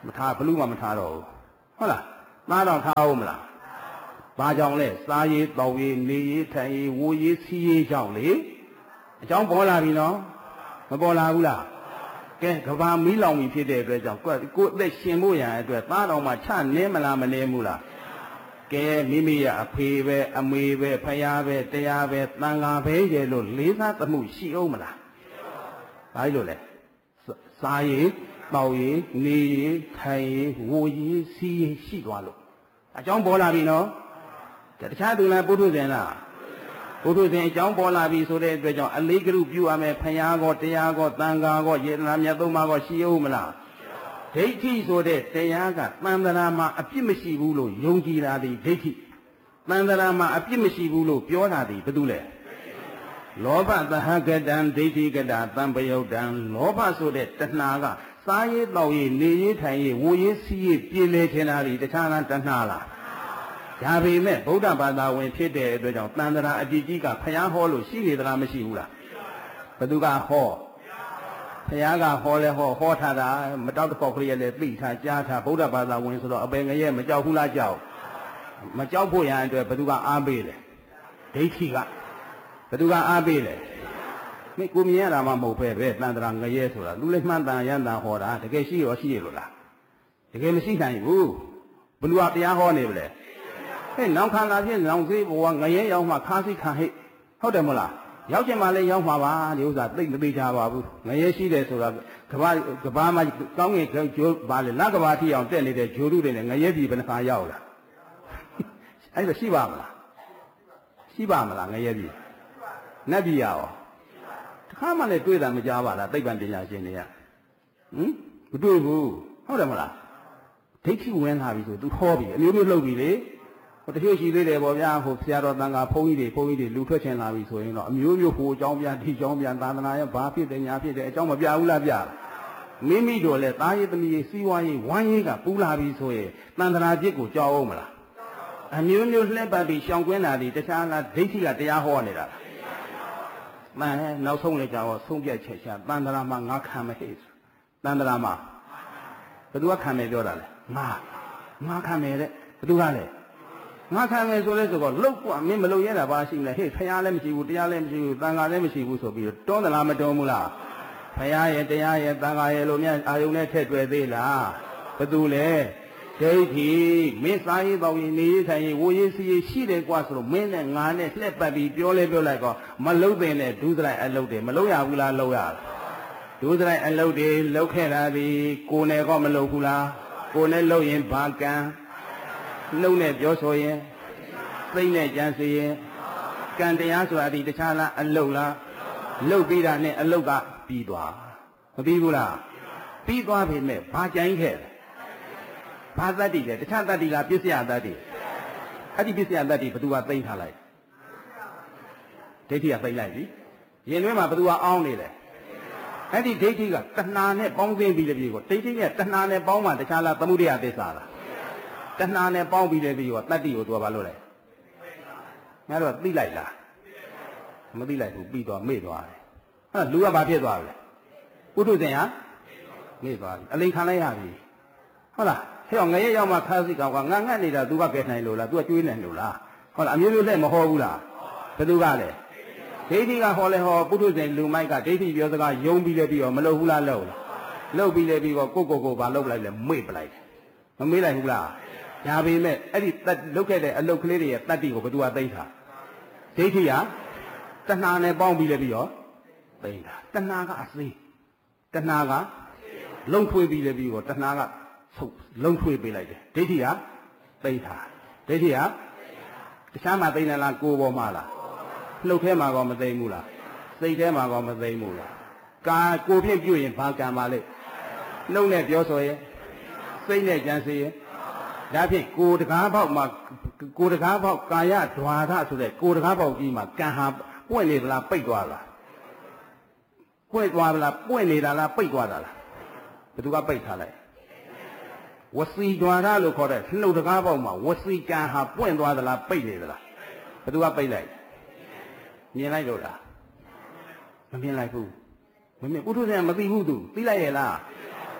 မထားဘလူးမှမထားတော့ဘူးဟုတ်လားသားတော်ထားအောင်မလားဘာကြောင့်လဲစားရေးတောက်ရေးနေရေးထိုင်ရေးဝိုးရေးစီးရေးကြောင့်လေအကြောင်းပေါ်လာပြီနော်မပေါ်လာဘူးလားကဲကဘာမီးလောင်ပြီဖြစ်တဲ့အတွက်ကြောင့်ကိုယ်အသက်ရှင်ဖို့ရန်အတွက်သားတော်မှချနေမလားမနေဘူးလားကဲမိမိရအဖေပဲအမေပဲဖယားပဲတရားပဲတန်ခါပဲရဲ့လို့လေးစားသမှုရှိအောင်မလားဘာလို့လဲစားရေးတောက်ရေးနေရေးထိုင်ရေးဝိုးရေးစီးရေးရှိသွားလို့အကြောင်းပေါ်လာပြီနော်တခြားသူလားပုထုဇဉ်လားပုထုဇဉ်အကြောင်းပေါ်လာပြီဆိုတဲ့အတွက်ကြောင့်အလေးကရုပြုရမယ်ဖယားကောတရားကောတန်ခါကောယေတနာမြတ်သုံးပါးကောရှိအောင်မလားဒိဋ္ဌိဆိုတဲ့တရားကသံဃာမှာအပြစ်မရှိဘူးလို့ယုံကြည်တာဒီဒိဋ္ဌိသံဃာမှာအပြစ်မရှိဘူးလို့ပြောတာဒီဘာတူလဲလောဘသဟကတံဒိဋ္ဌိကတသံပယုတ်တံလောဘဆိုတဲ့တဏှာကစားရေးတောက်ရေးနေရေးထိုင်ရေးဝိုးရေးစီးရေးပြည်လေထင်တာဒီတခြားလားတဏှာလားဒါပေမဲ့ဗုဒ္ဓဘာသာဝင်ဖြစ်တဲ့အတွက်ကြောင့်တန်ត្រာအကြည့်ကြီးကဖယားဟောလို့ရှိနေသလားမရှိဘူးလားဘသူကဟောဖယားကဟောလဲဟောထားတာမတောက်တစ်ခေါက်ကလေးလည်းသိထားကြားထားဗုဒ္ဓဘာသာဝင်ဆိုတော့အပင်ငရဲမကြောက်ဘူးလားကြောက်မကြောက်ဖို့ရန်အတွက်ဘသူကအားပေးတယ်ဒိဋ္ဌိကဘသူကအားပေးတယ်မိကိုမြင်ရတာမှမဟုတ်ပဲတန်ត្រာငရဲဆိုတာလူလည်းမှန်တန်ရန်တန်ဟောတာတကယ်ရှိရောရှိရလို့လားတကယ်မရှိနိုင်ဘူးဘလူကတရားဟောနေပြီလေဟဲ့နောင်ခန္ဓာဖြင့်နောင်သေးဘဝငရဲရောက်မှခါးစိခံဟိတ်ဟုတ်တယ်မလားရောက်ချင်မှလည်းရောက်မှာပါဒီဥစ္စာသိမသေးကြပါဘူးငရဲရှိတယ်ဆိုတာကဘာမှာကောင်းငင်ကျိုးပါလေလကဘာထိအောင်တက်နေတဲ့ဂျိုးတုတွေနဲ့ငရဲပြည်ဘယ်နှခါရောက်လာအဲ့ဒါရှိပါမလားရှိပါမလားငရဲပြည်နတ်ပြည်ရောတခါမှလည်းတွေ့တာမကြားပါလားသိပ္ပံပညာရှင်တွေကမတွေ့ဘူးဟုတ်တယ်မလားဒိဋ္ဌိဝင်လာပြီဆိုသူဟောပြီအမျိုးမျိုးလှုပ်ပြီလေဟိုတချို့ရှိသေးတယ်ပေါ့ဗျာဟိုဆရာတော်တန်ခါဘုန်းကြီးတွေလူထွက်ချင်လာပြီဆိုရင်တော့အမျိုးမျိုးဟိုအကြောင်းပြန်ဒီအကြောင်းပြန်သာသနာရဲ့ဘာဖြစ်တယ်ညာဖြစ်တယ်အကြောင်းမပြဘူးလားပြမိမိတို့လည်းသားရေးသမီးရေးစီးပွားရေးဝမ်းရေးကပူလာပြီဆိုရင်တန်ត្រာจิตကိုကြောက်အောင်မလားအမျိုးမျိုးလှည့်ပတ်ပြီးရှောင်ကွင်းတာဒီတခြားလားဒိဋ္ဌိကတရားဟောနေတာမှန်နောက်ဆုံးလည်းကြောက်ဆုံးပြတ်ချက်ချတန်ត្រာမှာငါခံမဟဲ့တန်ត្រာမှာဘယ်သူကခံမယ်ပြောတာလဲငါခံမယ်တဲ့ဘယ်သူကလဲငါခံမယ်ဆိုလဲဆိုတော့လောက်กว่าမင်းမလုပ်ရတာဘာရှိမလဲဟေ့ဖယားလည်းမရှိဘူးတရားလည်းမရှိဘူးတန်ခါလည်းမရှိဘူးဆိုပြီးတွန်းသလားမတွန်းဘူးလားဖယားရဲ့တရားရဲ့တန်ခါရဲ့လို့မြတ်အာယုန်နဲ့ထည့်တွေ့သေးလားဘယ်သူလဲဒိဋ္ဌိမင်းစားရေးပေါ့ရင်နေရေးထိုင်ရေးဝိုးရေးစီးရေးရှိတယ်กว่าဆိုတော့မင်းနဲ့ငါနဲ့လှက်ပတ်ပြီးပြောလိုက်တော့မလုံးပင်နဲ့ဒုစရိုက်အလုပ်တွေမလုံးရဘူးလားလုံးရဒုစရိုက်အလုပ်တွေလုပ်ခဲ့တာဒီကိုယ်နဲ့ကောမလုပ်ဘူးလားကိုယ်နဲ့လုပ်ရင်ဘာကံနှုတ်နဲ့ပြောဆိုရင်သိနဲ့ကြံစီရင်ကံတရားဆိုတာဒီတခြားလားအလုတ်လားလုတ်ပြီးတာနဲ့အလုတ်ကပြီးသွားမပြီးဘူးလားပြီးသွားပြီမဲ့ဘာကြိုင်းခဲ့ဘာတတ္တိလဲတခြားတတ္တိလားပစ္စယတတ္တိအဲ့ဒီပစ္စယတတ္တိဘသူကသိမ့်ထားလိုက်ဒိဋ္ဌိကသိမ့်လိုက်ပြီရင်တွင်းမှာဘသူကအောင်းနေတယ်အဲ့ဒီဒိဋ္ဌိကတဏှာနဲ့ပေါင်းသိပြီးတဲ့ပြီကိုဒိဋ္ဌိနဲ့တဏှာနဲ့ပေါင်းမှတခြားလားသမုဒယသစ္စာလားတဏှာနဲ့ပေါင်းပြီးတဲ့ပြီကိုတတ္တိကိုသူကဘာလို့လဲငါတို့သိလိုက်လားမသိလိုက်ဘူးပြီးတော့မေ့သွားတယ်အဲ့လူကဘာဖြစ်သွားလဲပုထုဇဉ်ဟာမေ့သွားပြီအလိန်ခံလိုက်ရပြီဟုတ်လားဟဲ့ငရဲရောက်မှခါးစိကောင်ကငါငတ်နေတာ तू ကကဲနိုင်လို့လား तू ကကျွေးနိုင်လို့လားဟုတ်လားအမျိုးမျိုးလက်မဟောဘူးလားဘယ်သူကလဲဒိဋ္ဌိကဟောလဲဟောပုထုဇဉ်လူမိုက်ကဒိဋ္ဌိပြောစကားယုံပြီးလဲပြီးတော့မလုပ်ဘူးလားလုပ်ပြီးလဲပြီးတော့ကိုဘာလုပ်လိုက်လဲမေ့ပလိုက်မမေ့လိုက်ဘူးလားဒါပေမဲ့အဲ့ဒီလုတ်ခဲ့တဲ့အလုတ်ကလေးတွေရဲ့တတ္တိကိုဘယ်သူကသိတာဒိဋ္ဌိကတဏှာနဲ့ပေါင်းပြီးလဲပြီးတော့သိတာတဏှာကအစေးတဏှာကလုံထွေးပြီးလဲပြီးတော့တဏှာကဆုပ်လုံထွေးပေးလိုက်တယ်ဒိဋ္ဌိကသိတာဒိဋ္ဌိကတခြားမှာသိနေလားကိုယ်ပေါ်မှာလားလှုပ်ထဲမှာကောမသိဘူးလားစိတ်ထဲမှာကောမသိဘူးလားကာကိုဖြင့်ပြုရင်ဘာကံပါလဲနှုတ်နဲ့ပြောဆိုရင်စိတ်နဲ့ကြံစီရင်ဒါဖြင့်ကိုယ်တကားပေါက်မှာကိုယ်တကားပေါက်ကာယဓွာရဆိုတဲ့ကိုယ်တကားပေါက်ကြီးမှာကံဟာပွင့်နေသလားပိတ်သွားလားပွင့်သွားလားပွင့်နေတာလားပိတ်သွားတာလားဘယ်သူကပိတ်ထားလိုက်ဝစီဓွာရလို့ခေါ်တဲ့နှုတ်တကားပေါက်မှာဝစီကံဟာပွင့်သွားသလားပိတ်နေသလားဘယ်သူကပိတ်လိုက်မြင်လိုက်လို့လားမမြင်လိုက်ဘူးမမြင်ပုထုဇဉ်မသိဘူးသူသိလိုက်ရဲ့လား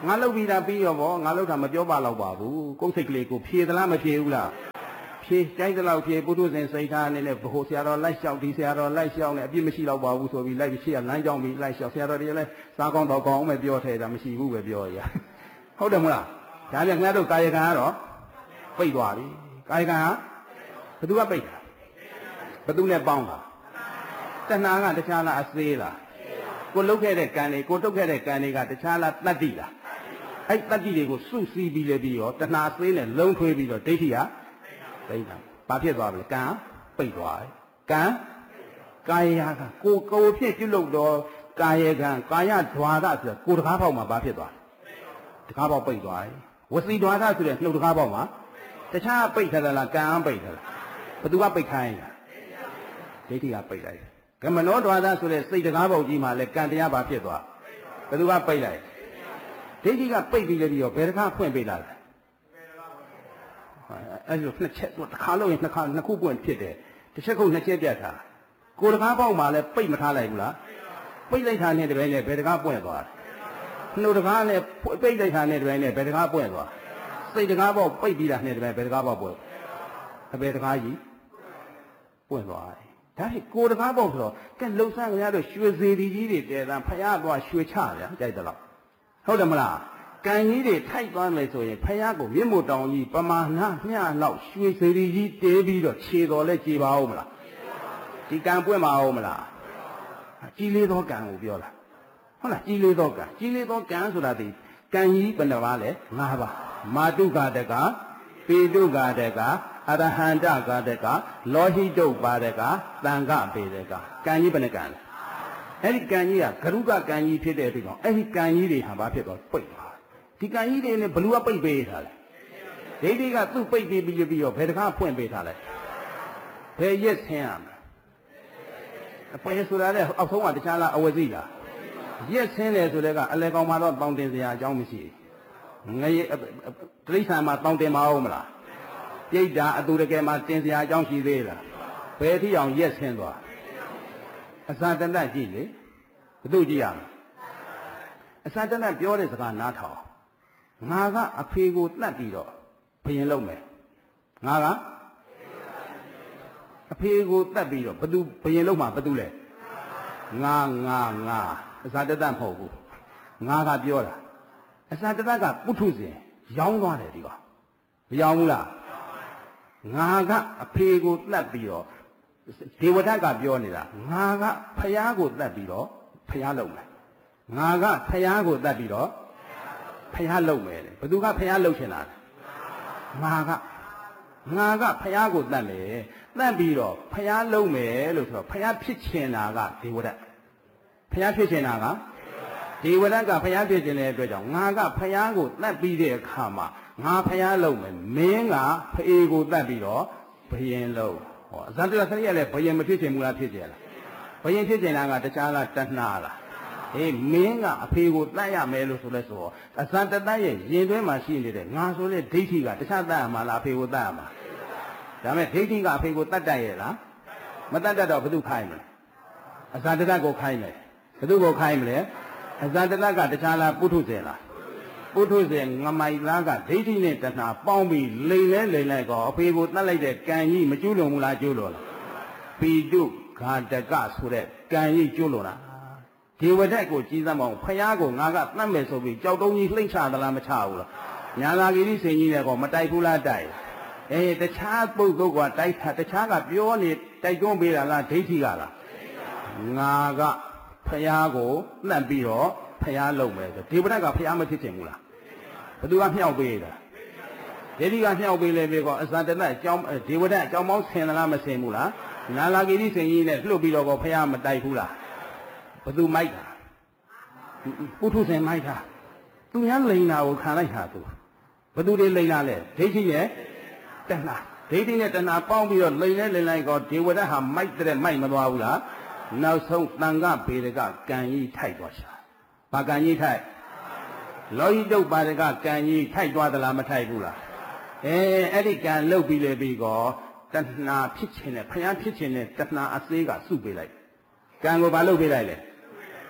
ငါလုပ်ပြီးတာပြီးရောဗောငါလုပ်တာမပြောပါတော့ပါဘူးကိုယ်စိတ်ကလေးကိုဖြေသလားမဖြေဘူးလားဖြေကြိုက်တဲ့လောက်ဖြေပုထုဇဉ်စိတ်ထားအနေနဲ့ဘိုလ်ဆရာတော်လိုက်လျှောက်ဒီဆရာတော်လိုက်လျှောက်နဲ့အပြစ်မရှိတော့ပါဘူးဆိုပြီးလိုက်ပြီးရှေ့ကလမ်းကြောင်းပြီးလိုက်လျှောက်ဆရာတော်တွေလည်းစားကောင်းတော့ကောင်းမယ်ပြောထဲတာမရှိဘူးပဲပြောရဟုတ်တယ်မလားဒါပြန်ခင်ဗျားတို့ကာယကံကတော့ပိတ်သွားပြီကာယကံကဘယ်သူကပိတ်တာဘယ်သူနဲ့ပေါင်းတာတဏှာကတခြားလားအသေးလားကိုလုတ်ခဲ့တဲ့ကံတွေကိုတုတ်ခဲ့တဲ့ကံတွေကတခြားလားတတ္တိလားအဲ့တတ္တိတွေကိုစုစည်းပြီးလေပြီးရောတဏှာသေးနဲ့လုံးထွေးပြီးတော့ဒိဋ္ဌိကပိတ်တာဘာဖြစ်သွားပြီကံပိတ်သွားတယ်ကံကာယကကိုဖြစ်ပြုလုပ်တော့ကာယကံကာယဓဝါဒဆိုကိုတကားပေါက်မှာဘာဖြစ်သွားလဲတကားပေါက်ပိတ်သွားတယ်ဝစီဓဝါဒဆိုတဲ့နှုတ်တကားပေါက်မှာတခြားပိတ်ထားသလားကံပိတ်ထားလားဘသူကပိတ်ခိုင်းတာဒိဋ္ဌိကပိတ်လိုက်ကမနောဓဝါဒဆိုတဲ့စိတ်တကားပေါက်ကြီးမှာလဲကံတရားဘာဖြစ်သွားဘသူကပိတ်လိုက်ဒိဋ္ဌိကပိတ်ပြီးလေပြီးတော့ဘယ်တကားဖွင့်ပေးလာလဲအဲ့လိုနှစ်ချက်တစ်ခါလို့ရင်နှစ်ခုပွင့်ဖြစ်တယ်တစ်ချက်ခုနှစ်ချက်ပြတ်တာကိုယ်တကားပေါက်မှာလဲပိတ်မထားလိုက်ဘူးလားပိတ်လိုက်တာနဲ့တပည့်နဲ့ဘယ်တကားပွင့်သွားတယ်နှုတ်တကားနဲ့ပိတ်လိုက်တာနဲ့တပည့်နဲ့ဘယ်တကားပွင့်သွားစိတ်တကားပေါက်ပိတ်ပြီးတာနဲ့တပည့်ဘယ်တကားပေါက်ပွင့်အဘယ်တကားကြီးပွင့်သွားတယ်ဒါဟိကိုယ်တကားပေါက်ဆိုတော့ကဲလှုပ်ဆန်းကြရတော့ရွှေစေတီကြီးတွေတဲတန်းဖယားသွားရွှေချဗျာကြိုက်တယ်လို့ဟုတ်တယ်မလားကံကြီးတွေထိုက်သွားမယ်ဆိုရင်ဖယားကိုမြင့်မို့တောင်ကြီးပမာဏမျှလောက်ရွှေစေတီကြီးတဲပြီးတော့ခြေတော်လဲကြည်ပါဦးမလားဒီကံပွင့်ပါဦးမလားကြီးလေးသောကံကိုပြောတာဟုတ်လားကြီးလေးသောကံဆိုတာဒီကံကြီးဘယ်နှပါလဲ၅ပါးမာတုကတကပေတုကတကအရဟန္တကတကလောဟိတုပါဒကသံဃပေဒကကံကြီးဘယ်နှကံလဲအဲ့ဒီကံကြီးကဂရုကကံကြီးဖြစ်တဲ့အတွက်ကြောင့်အဲ့ဒီကံကြီးတွေဟာဘာဖြစ်သွားပိတ်သွားဒီကံကြီးတွေနဲ့ဘလူကပိတ်ပေးထားတယ်ဒိဋ္ဌိကသူ့ပိတ်ပေးပြီးရောဘယ်တကားဖွင့်ပေးထားလဲဘယ်ရက်ဆင်းရမလဲအပယ်ဆိုတာလည်းအောက်ဆုံးကတခြားလားအဝစီလားရက်ဆင်းတယ်ဆိုတဲ့ကအလဲကောင်မှာတော့တောင်းတင်စရာအကြောင်းမရှိဘူးငရေတိရစ္ဆာန်မှာတောင်းတင်မအောင်မလားပြိတ္တာအတူတကယ်မှာတင်စရာအကြောင်းရှိသေးလားဘယ်ထိအောင်ရက်ဆင်းသွားအစာတဏ္ဍကြည့်လေဘသူကြည့်ရမလဲအစာတဏ္ဍပြောတဲ့စကားနားထောင်ငါကအဖေကိုတတ်ပြီးတော့ဘယင်လုံးမယ်ငါကအဖေကိုတတ်ပြီးတော့ဘသူဘယင်လုံးမှာဘသူလဲငါအစာတဏ္ဍမဟုတ်ဘူးငါကပြောတာအစာတဏ္ဍကပုထုဇဉ်ရောင်းသွားတယ်ဒီကမရောင်းဘူးလားငါကအဖေကိုတတ်ပြီးတော့ဒေဝဒတ်ကပြောနေတာငါကဖယားကိုတတ်ပြီးတော့ဖယားလုံးမယ်ငါကဖယားကိုတတ်ပြီးတော့ဖယားလုံးမယ်လေဘသူကဖယားလုံးချင်တာလဲငါကဖယားကိုတတ်မယ်တတ်ပြီးတော့ဖယားလုံးမယ်လို့ဆိုတော့ဖယားဖြစ်ချင်တာကဒေဝဒတ်ဖယားဖြစ်ချင်တာကဒေဝဒတ်ကဖယားဖြစ်ချင်တဲ့အတွက်ကြောင့်ငါကဖယားကိုတတ်ပြီးတဲ့အခါမှာငါဖယားလုံးမယ်မင်းကဖေကိုတတ်ပြီးတော့ဘယင်လုံးဟောအဇန္တရခရိယလည်းဘယင်မဖြစ်ချင်ဘူးလားဖြစ်ကြလားဘယင်ဖြစ်ချင်တာကတခြားလားတဏှာလားအေးမင်းကအဖေကိုတတ်ရမယ်လို့ဆိုလဲဆိုတော့အဇန္တတရဲ့ရင်တွဲမှာရှိနေတဲ့ငါဆိုတဲ့ဒိဋ္ဌိကတခြားတတ်ရမှာလားအဖေကိုတတ်ရမှာဒါမဲ့ဒိဋ္ဌိကအဖေကိုတတ်တတ်ရဲ့လားမတတ်တတ်တော့ဘယ်သူခိုင်းမလဲအဇန္တတကိုခိုင်းမယ်ဘယ်သူကိုခိုင်းမလဲအဇန္တတကတခြားလားပုထုဇဉ်လားပုထုဇဉ်ငမိုက်လားကဒိဋ္ဌိနဲ့တဏှာပေါင်းပြီးလိမ်လဲကောအဖေကိုတတ်လိုက်တဲ့ကံကြီးမကျူးလွန်ဘူးလားကျူးလွန်လားပိတုဃာတကဆိုတဲ့ကံကြီးကျူးလွန်တာဒေဝဒတ်ကိုကြည်သမောင်ဖယားကိုငါကတတ်မယ်ဆိုပြီးကြောက်တုံးကြီးလှိမ့်ချသလားမချဘူးလားညာလာဂီရိစင်ကြီးလည်းကောမတိုက်ဘူးလားတိုက်တခြားပုဂ္ဂိုလ်ကတိုက်တာတခြားကပြောနေတိုက်တွန်းပေးတာလားဒိဋ္ဌိကလားငါကဖယားကိုနှံ့ပြီးတော့ဖယားလုံးမယ်ဆိုဒေဝဒတ်ကဖယားမဖြစ်ချင်ဘူးလားဘသူကမြောက်ပေးတာဒိဋ္ဌိကမြောက်ပေးလေပြီးကောအဇန္တတအကြောင်းဒေဝဒတ်အကြောင်းပေါင်းဆင်သလားမဆင်ဘူးလားနာလာဂီရိစင်ကြီးနဲ့လှုပ်ပြီးတော့ကောဖယားမတိုက်ဘူးလားဘသူမိုက်တာပုထုဇဉ်မိုက်တာသူများလိန်တာကိုခံလိုက်တာသူဘသူတွေလိန်တာလဲဒိဋ္ဌိနဲ့တဏှာဒိဋ္ဌိနဲ့တဏှာပေါင်းပြီးတော့လိန်လဲလိန်လိုက်ကောဒေဝဒတ်ဟာမိုက်တဲ့မိုက်မသွားဘူးလားနောက်ဆုံးတန်ခပေဒကကံကြီးထိုက်သွားရှာဘာကံကြီးထိုက်လောဟိတုပါဒကကံကြီးထိုက်သွားသလားမထိုက်ဘူးလားအဲ့ဒီကံလှုပ်ပြီးလေပြီးကောတဏှာဖြစ်ခြင်းနဲ့ဖယားဖြစ်ခြင်းနဲ့တဏှာအသေးကစုပေးလိုက်ကံကိုဘာလုပ်ပေးလိုက်လဲ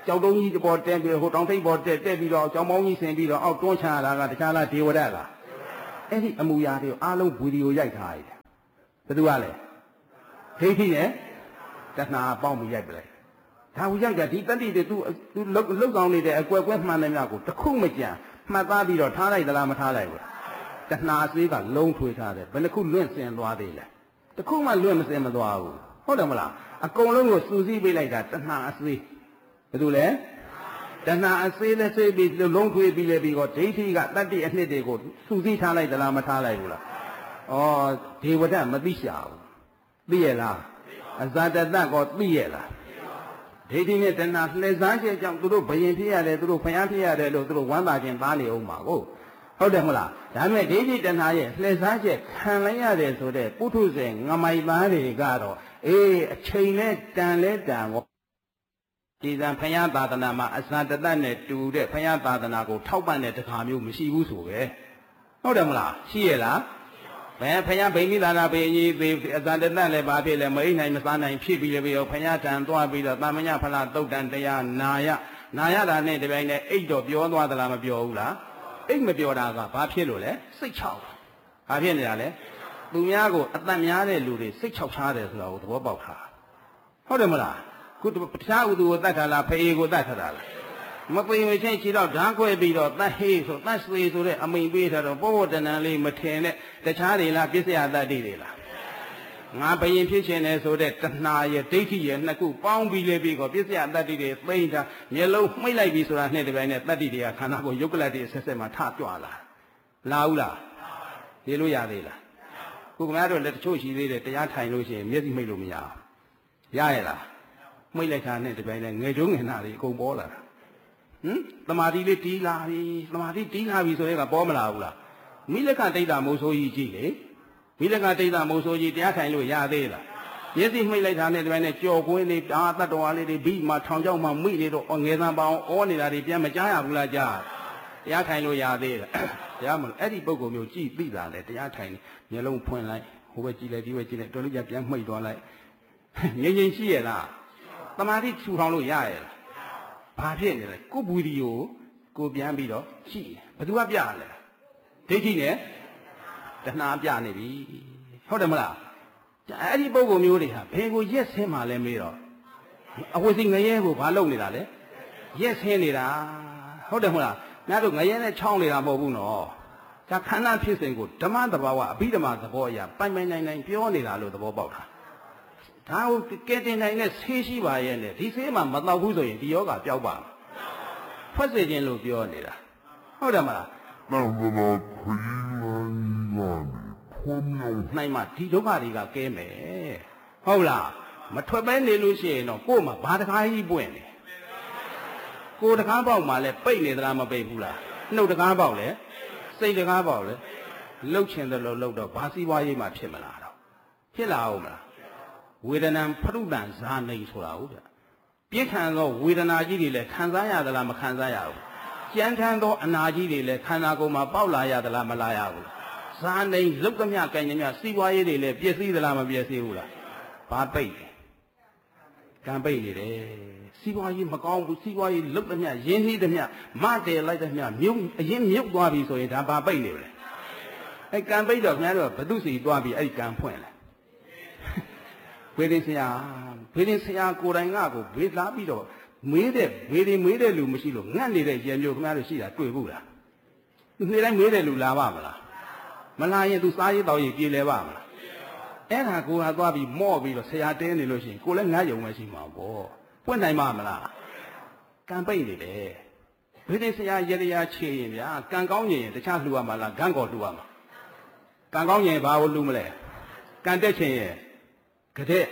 ကြောက်တုံးကြီးပေါ်တက်ပြီးဟိုတောင်ထိပ်ပေါ်တက်ပြီးတော့ကြောင်မောင်းကြီးဆင်ပြီးတော့အောက်တွန်းချလာတာတခြားလားဒေဝဒတ်လားအဲ့ဒီအမူအရာတွေအားလုံးဗီဒီယိုရိုက်ထားရတယ်ဘယ်သူကလဲဒိဋ္ဌိနဲ့တဏှာပေါင်းပြီးရိုက်ပလိုက်ဒါကိုရိုက်ကဒီတတိတွေသူလုတ်ကောင်းနေတဲ့အကွယ်ကွဲမှန်တယ်များကိုတစ်ခုမကြံမှတ်သားပြီးတော့ထားလိုက်သလားမထားလိုက်ဘူးတဏှာအစေးကလုံးထွေးထားတယ်ဘယ်နှခုလွင့်စင်သွားသေးလဲတစ်ခုမှလွင့်မစင်မသွားဘူးဟုတ်တယ်မလားအကုန်လုံးကိုစူးစီးပေးလိုက်တာတဏှာအစေးဘယ်သူလဲတဏှာအစေးနဲ့စေးပြီးလုံးထွေးပြီးလေပြီးတော့ဒိဋ္ဌိကတတ္တိအနှစ်တွေကိုစူးစီးထားလိုက်သလားမထားလိုက်ဘူးလားဩဒေဝဒတ်မသိရှာဘူးသိရလားအဇာတတကောသိရလားဒိဋ္ဌိနဲ့တဏှာလှည့်စားခြင်းကြောင့်သူတို့ဘယင်ဖြစ်ရတယ်သူတို့ဖျားဖြစ်ရတယ်လို့သူတို့ဝမ်းသာခြင်းသားနေအောင်ပါကိုဟုတ်တယ်မလားဒါပေမဲ့ဒိဋ္ဌိတဏှာရဲ့လှည့်စားချက်ခံလိုက်ရတယ်ဆိုတဲ့ပုထုဇဉ်ငမိုင်သားတွေကတော့အေးအချိန်နဲ့တန်လဲတန်ကောဒီဇံဖျားသာသနာမှာအဇာတတနဲ့တူတဲ့ဖျားသာသနာကိုထောက်ပံ့တဲ့တခါမျိုးမရှိဘူးဆိုပဲဟုတ်တယ်မလားရှိရလားဘယ်ဖျားဗိမိသာနာဘေအကြီးသေးအဇာတတလည်းဘာဖြစ်လဲမအိနိုင်မစားနိုင်ဖြစ်ပြီးလည်းပြီးတော့ဖျားတန်သွားပြီးတော့တာမညဖလားတုတ်တန်တရားနာရတာနဲ့တပြိုင်တည်းအိတ်တော့ပြောသွားသလားမပြောဘူးလားအိတ်မပြောတာကဘာဖြစ်လို့လဲစိတ်ချောက်ဘာဖြစ်နေတာလဲသူများကိုအသက်များတဲ့လူတွေစိတ်ချောက်ထားတယ်ဆိုတာကိုသဘောပေါက်တာဟုတ်တယ်မလားခုတခြားဥသူကိုတတ်ထားလားဖေးကိုတတ်ထားတာလားမပိမချင်းချီတော့ဓာခွဲပြီးတော့တတ်ဟေးဆိုတတ်ဆွေဆိုတဲ့အမိန်ပေးထားတော့ပို့ဖို့တဏ္ဍလေးမထင်နဲ့တခြားတွေလားပြစ္ဆယတတ္တိတွေလားငါဘယင်ဖြစ်ခြင်းနဲ့ဆိုတဲ့တဏှာရဲ့ဒိဋ္ဌိရဲ့နှစ်ခုပေါင်းပြီးလေပြီးတော့ပြစ္ဆယတတ္တိတွေသိမ့်တာမျက်လုံးမှိတ်လိုက်ပြီဆိုတာနဲ့တပြိုင်နဲ့တတ္တိတွေကခန္ဓာကိုယ်ယုတ်ကလတ်တွေဆက်ဆက်မှထကြွလာဘူးလားနေလို့ရသေးလားခုခင်ဗျားတို့လက်တချို့ရှိသေးတယ်တရားထိုင်လို့ရှိရင်မျက်စိမှိတ်လို့မရဘူးရရဲ့လားမှိတ်လိုက်တာနဲ့တပြိုင်နဲ့ငယ်ကျုံငယ်နာတွေအကုန်ပေါ်လာတာသမာဓိလေးတီးလာပြီသမာဓိတီးလာပြီဆိုရဲကပေါ်မလာဘူးလားမိလက္ခဒိဋ္ဌမိုးဆိုးကြီးကြည့်လေမိလက္ခဒိဋ္ဌမိုးဆိုးကြီးတရားထိုင်လို့ရသေးလားမျက်စိမှိတ်လိုက်တာနဲ့တပြိုင်နဲ့ကြော်ကွင်းလေးတတ်တော်လေးတွေဘိမှထောင်ချောက်မှမိနေတော့ငယ်သံပေါအောင်ဩနေတာတွေပြန်မကြားရဘူးလားကြားတရားထိုင်လို့ရသေးလားတရားမလို့အဲ့ဒီပုံကုမျိုးကြည့်သိတာလေတရားထိုင်မျက်လုံးဖွင့်လိုက်ဟိုဘက်ကြည့်လိုက်ဒီဘက်ကြည့်လိုက်တော်လေးပြန်မှိတ်သွားလိုက်ငြိမ်ငြိမ်ရှိရလားသမာဓိထူထောင်လို့ရရဲ့လားဘာဖြစ်နေလဲကိုယ်ဘူဒီကိုပြန်ပြီးတော့ရှိဘယ်သူကပြရလဲဒိဋ္ဌိနဲ့တဏှာပြနေပြီဟုတ်တယ်မလားအဲ့ဒီပုံကုမျိုးတွေဟာဘယ်ကိုရက်ဆင်းမှလဲမေးတော့အဝိစီငရဲကိုဘာလုပ်နေတာလဲရက်ဆင်းနေတာဟုတ်တယ်မလားငါတို့ငရဲနဲ့ချောင်းနေတာမဟုတ်ဘူးနော်ဒါခန္ဓာဖြစ်စဉ်ကိုဓမ္မသဘာဝအဘိဓမ္မာသဘောအရာပိုင်နိုင်ပြောနေတာလို့သဘောပေါက်တာဒါကိုကဲတင်နိုင်တဲ့ဆေးရှိပါရဲ့နဲ့ဒီဆေးမှမတော့ဘူးဆိုရင်ဒီယောဂပျောက်ပါမှာဖွက်စေခြင်းလို့ပြောနေတာဟုတ်တယ်မလားတော့ဘယ်လိုခရီးလမ်းဖုံးနိုင်မှဒီဒုက္ခတွေကကဲမယ်ဟုတ်လားမထွက်ပဲနေလို့ရှိရင်တော့ကို့မှာဘာတကားကြီးပွင့်နေကိုတကားပေါက်မှာလဲပိတ်နေသလားမပိတ်ဘူးလားနှုတ်တကားပေါက်လဲစိတ်တကားပေါက်လဲလှုပ်ချင်တယ်လို့လှုပ်တော့ဘာစီးပွားရေးမှဖြစ်မလားတော့ဖြစ်လာအောင်မလားဝေဒနာဖရုဒံဇာနေဆိုတာဟုတ်ဗျပြင်းထန်သောဝေဒနာကြီးတွေလည်းခံစားရသလားမခံစားရဘူးကြမ်းထမ်းသောအနာကြီးတွေလည်းခန္ဓာကိုယ်မှာပေါက်လာရသလားမလာရဘူးဇာနေလုတ်သမျှကံကြမျှစီးပွားရေးတွေလည်းပြည့်စည်သလားမပြည့်စည်ဘူးလားဘာပိတ်ကံပိတ်နေတယ်စီးပွားရေးမကောင်းဘူးစီးပွားရေးလုတ်သမျှရင်းနှီးသမျှမတည်လိုက်သမျှမြုပ်အရင်မြုပ်သွားပြီဆိုရင်ဒါဘာပိတ်နေလဲအဲကံပိတ်တော့ခင်ဗျားတို့ဘုသူစီသွားပြီးအဲ့ဒီကံဖွင့်လဲဝေဒင်ဆရာကိုယ်တိုင်ကကိုဘေးလာပြီးတော့မေးတဲ့လူမရှိလို့ငတ်နေတဲ့ရေမျိုးခင်ဗျားတို့ရှိတာတွေ့ဘူးလားနေ့တိုင်းမေးတဲ့လူလာပါမလားမလာရင်သူစားရေးတောက်ရေးပြေလဲပါမလားအဲ့ဒါကိုကသွားပြီးမော့ပြီးတော့ဆရာတင်းနေလို့ရှိရင်ကိုလည်းငတ်ယုံပဲရှိမှာပေါ့ပွင့်နိုင်မှာမလားကံပိတ်နေတယ်ဘယ်တဲ့ဆရာရေရချေရင်ဗျာကံကောင်းရင်တခြားလှူရမှာလားဂန်းကော်လှူရမှာကံကောင်းရင်ဘာကိုလှူမလဲကံတက်ချင်ရင်ကတဲ့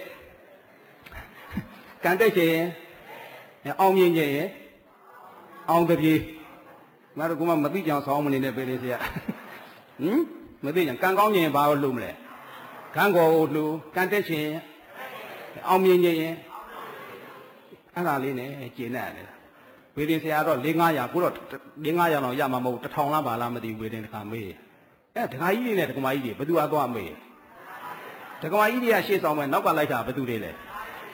ကံတက်ချင်ရင်အောင်မြင်ချင်ရင်အောင်တပြေငါတို့ကမှမသိကြအောင်ဆောင်းမနေနဲ့ပဲလေဆရာမသိကြကံကောင်းရင်ဘာကိုလှူမလဲဂန်းကော်ကိုလှူကံတက်ချင်အောင်မြင်ချင်ရင်အဲ့ဒါလေးနဲ့ကျင့်ရတယ်ဝေဒင်ဆရာတော့4-500ကိုတော့4-500တော့ရမှာမဟုတ်1000လားပါလားမသိဝေဒင်တခါမေးအဲ့ဒကာကြီးတွေနဲ့ဒကမာကြီးတွေဘယ်သူအသွားမေးဒကမာကြီးတွေကရှေ့ဆောင်မယ်နောက်ကလိုက်တာဘယ်သူတွေလဲ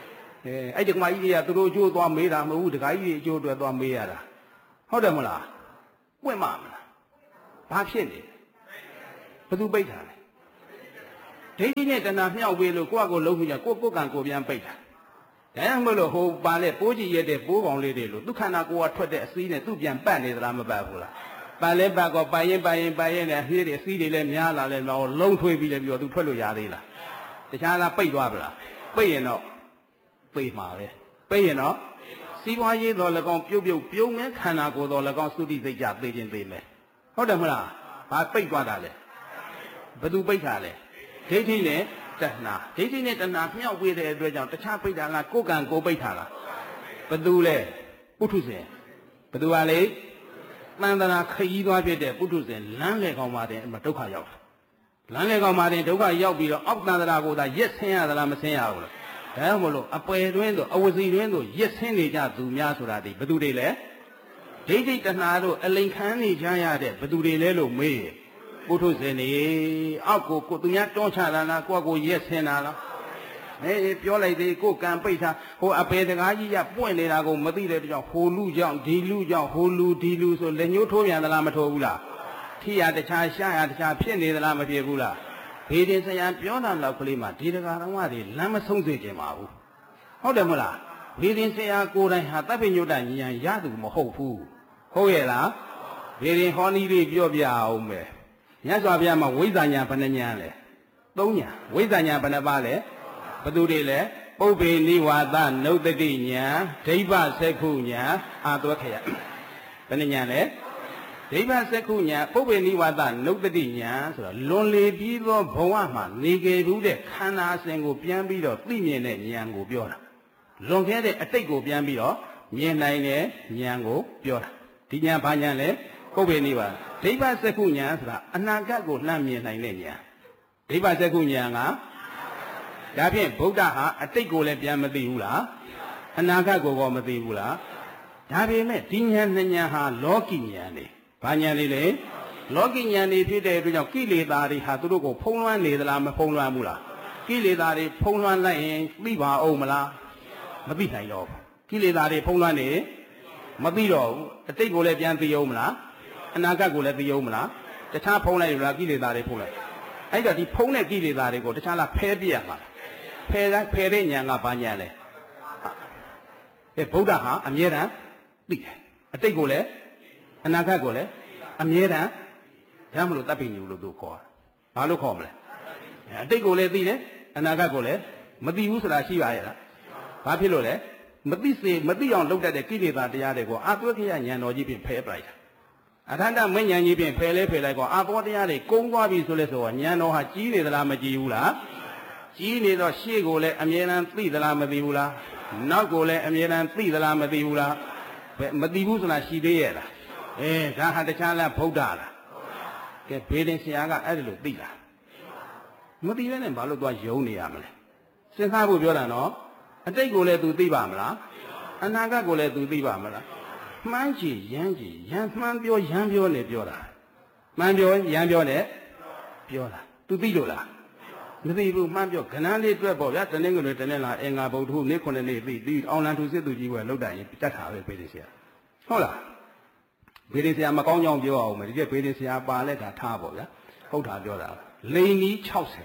အဲ့ဒီကမကြီးတွေကသူတို့အကျိုးသွားမေးတာမဟုတ်ဘူးတခါကြီးတွေအကျိုးအတွက်သွားမေးရတာဟုတ်တယ်မလားပွင့်မလားဘာဖြစ်နေဘယ်သူပိတ်တာလဲဒိဋ္ဌိနဲ့တဏှာမြောက်ပေးလို့ကိုယ့်အကိုလုံးမိကြကိုယ့်ကံကိုပြန်ပိတ်တာဒါမှမဟုတ်ဟိုပါလေပိုးကြည့်ရတဲ့ပိုးကောင်လေးတွေလို့သူခန္ဓာကိုယ်ကထွက်တဲ့အစည်းနဲ့သူပြန်ပတ်နေသလားမပတ်ဘူးလားပတ်လဲပတ်ကောပတ်ရင်နဲ့ဟေးတွေအစည်းတွေလည်းများလာလဲတော့လုံးထွေးပြီးလဲပြီးတော့သူထွက်လို့ရသေးလားတခြားလားပိတ်သွားပလားပိတ်ရင်တော့ပိတ်မှာပဲပိတ်ရင်တော့စီးပွားရေးတော်၎င်းပြုံမဲခန္ဓာကိုယ်တော်၎င်းသုတိစိတ်ကြသိခြင်းသိမယ်ဟုတ်တယ်မလားဘာပိတ်သွားတာလဲဘယ်သူပိတ်တာလဲဒိဋ္ဌိနဲ့တဏှာဒိဋ္ဌိနဲ့တဏှာမြောက်ပေးတဲ့အတွက်ကြောင့်တခြားပိတ်တာလားကိုယ်ကံကိုပိတ်တာလားဘယ်သူလဲပုထုဇဉ်ဘယ်သူကလေတန်တရာခရီးသွားဖြစ်တဲ့ပုထုဇဉ်လမ်းလေကောင်ပါတယ်အမှဒုက္ခရောက်တာလမ်းလေကောင်ပါတယ်ဒုက္ခရောက်ပြီးတော့အောက်တန်တရာကိုသာရက်ဆင်းရသလားမဆင်းရဘူးလားဒါကြောင့်မလို့အပယ်တွင်းတို့အဝစီတွင်းတို့ရက်ဆင်းနေကြသူများဆိုတာဒီဘယ်သူတွေလဲဒိဋ္ဌိတဏှာတို့အလိန်ခံနေကြရတဲ့ဘယ်သူတွေလဲလို့မေးပုထုဇဉ်နေအောက်ကိုသူများတွန်းချတာလားကိုရက်ဆင်းတာလားပြောလိုက်သေးကိုကံပိတ်တာဟိုအပေတကားကြီးကပွင့်နေတာကိုမသိတဲ့ကြောင့်ဟိုလူကြောင့်ဒီလူကြောင့်ဟိုလူဒီလူဆိုလက်ညှိုးထိုးပြန်သလားမထိုးဘူးလားထိရတခြားရှာရတခြားဖြစ်နေသလားမဖြစ်ဘူးလားဘေးတင်ဆရာပြောတာလောက်ကလေးမှာဒီတကာတော်ကတွေလမ်းမဆုံးစေခြင်းပါဘူးဟုတ်တယ်မလားဘေးတင်ဆရာကိုယ်တိုင်ဟာတပ်ပိညုတ္တဉာဏ်ရသူမဟုတ်ဘူးဟုတ်ရဲ့လားဘေးတင်ဟောနည်းလေးပြောပြအောင်မယ်မြတ်စွာဘုရားမှာဝိဇ္ဇာဉာဏ်ဘယ်နှဉာဏ်လဲ၃ဉာဏ်ဝိဇ္ဇာဉာဏ်ဘယ်နှပါလဲဘသူတွေလဲပုပ္ပေနိဝါဒနုတ္တိဉာဏ်ဒိဗ္ဗစက္ခုဉာဏ်အာသွဲခရဘယ်နှဉာဏ်လဲဒိဗ္ဗစက္ခုဉာဏ်ပုပ္ပေနိဝါဒနုတ္တိဉာဏ်ဆိုတာလွန်လေပြီးသောဘဝမှာနေခဲ့ဘူးတဲ့ခန္ဓာအစဉ်ကိုပြန်ပြီးတော့သိမြင်တဲ့ဉာဏ်ကိုပြောတာလွန်ခဲ့တဲ့အတိတ်ကိုပြန်ပြီးတော့မြင်နိုင်တဲ့ဉာဏ်ကိုပြောတာဒီဉာဏ်ဘာဉာဏ်လဲပုပ္ပေနိဝါဒဒိဗ္ဗစက္ခုဉာဏ်ဆိုတာအနာဂတ်ကိုလှမ်းမြင်နိုင်တဲ့ဉာဏ်ဒိဗ္ဗစက္ခုဉာဏ်ကဒါဖြင့်ဗုဒ္ဓဟာအတိတ်ကိုလည်းပြန်မသိဘူးလားအနာဂတ်ကိုကောမသိဘူးလားဒါပေမဲ့ဒီဉာဏ်နှစ်ဉာဏ်ဟာလောကီဉာဏ်တွေဘာဉာဏ်တွေလဲလောကီဉာဏ်တွေဖြစ်တဲ့အတွက်ကြောင့်ကိလေသာတွေဟာသူတို့ကိုဖုံးလွှမ်းနေသလားမဖုံးလွှမ်းဘူးလားကိလေသာတွေဖုံးလွှမ်းလိုက်ရင်သိပါအောင်မလားမသိနိုင်တော့ဘူးကိလေသာတွေဖုံးလွှမ်းနေမသိတော့ဘူးအတိတ်ကိုလည်းပြန်သိအောင်မလားအနာဂတ်ကိုလည်းသိအောင်မလားတခြားဖုံးလိုက်လို့လားကိလေသာတွေဖုံးလိုက်အဲ့တော့ဒီဖုံးတဲ့ကိလေသာတွေကိုတခြားလားဖဲပြရမှာဖယ်တဲ့ဉာဏ်ကဘာဉာဏ်လဲဗုဒ္ဓဟာအမြဲတမ်းသိတယ်အတိတ်ကိုလည်းအနာဂတ်ကိုလည်းအမြဲတမ်းရမလို့တပ်ပိညူလို့သူခေါ်တာဘာလို့ခေါ်မလဲအတိတ်ကိုလည်းသိတယ်အနာဂတ်ကိုလည်းမသိဘူးဆိုတာရှိပါရဲ့လားဘာဖြစ်လို့လဲမသိအောင်လုပ်တတ်တဲ့ကိလေသာတရားတွေကိုအာသွဲခရဉာဏ်တော်ကြီးဖြင့်ဖယ်ပလိုက်တာအထန္တမဉဏ်ကြီးဖြင့်ဖယ်လိုက်ကောအာဘောတရားတွေကုန်းသွားပြီဆိုလဲဆိုတော့ဉာဏ်တော်ဟာကြီးနေသလားမကြီးဘူးလားကြီးနေတော့ရှေ့ကိုလည်းအမြဲတမ်းသိသလားမသိဘူးလားနောက်ကိုလည်းအမြဲတမ်းသိသလားမသိဘူးလားမသိဘူးဆိုတာရှိသေးရဲ့လားဒါဟာတခြားလားဗုဒ္ဓလားကဲဘေးတင်ဆရာကအဲ့ဒါလို့သိလားမသိလဲနဲ့ဘာလို့သွားယုံနေရမလဲစဉ်းစားဖို့ပြောတာနော်အတိတ်ကိုလည်း तू သိပါမလားအနာဂတ်ကိုလည်း तू သိပါမလားမှန်းကြည့်ရမ်းမှန်းပြောရမ်းပြောနေပြောတာမှန်းပြောရမ်းပြောနေပြောတာ तू သိလို့လားမသိဘူးမှန်းပြောခဏလေးတွက်ပေါ့ဗျာတနေ့ကလေးတနေ့လားအင်္ဂါဗုဒ္ဓနေ့9နေ့သိအောင်လန်သူစစ်သူကြီးကလောက်တိုင်တတ်တာပဲဘေးတင်ဆရာဟုတ်လားဘေးတင်ဆရာမကောင်းကြောင်ပြောအောင်မယ်ဒီကဘေးတင်ဆရာပါလဲတာထားပေါ့ဗျာဟုတ်တာပြောတာလိန်နီး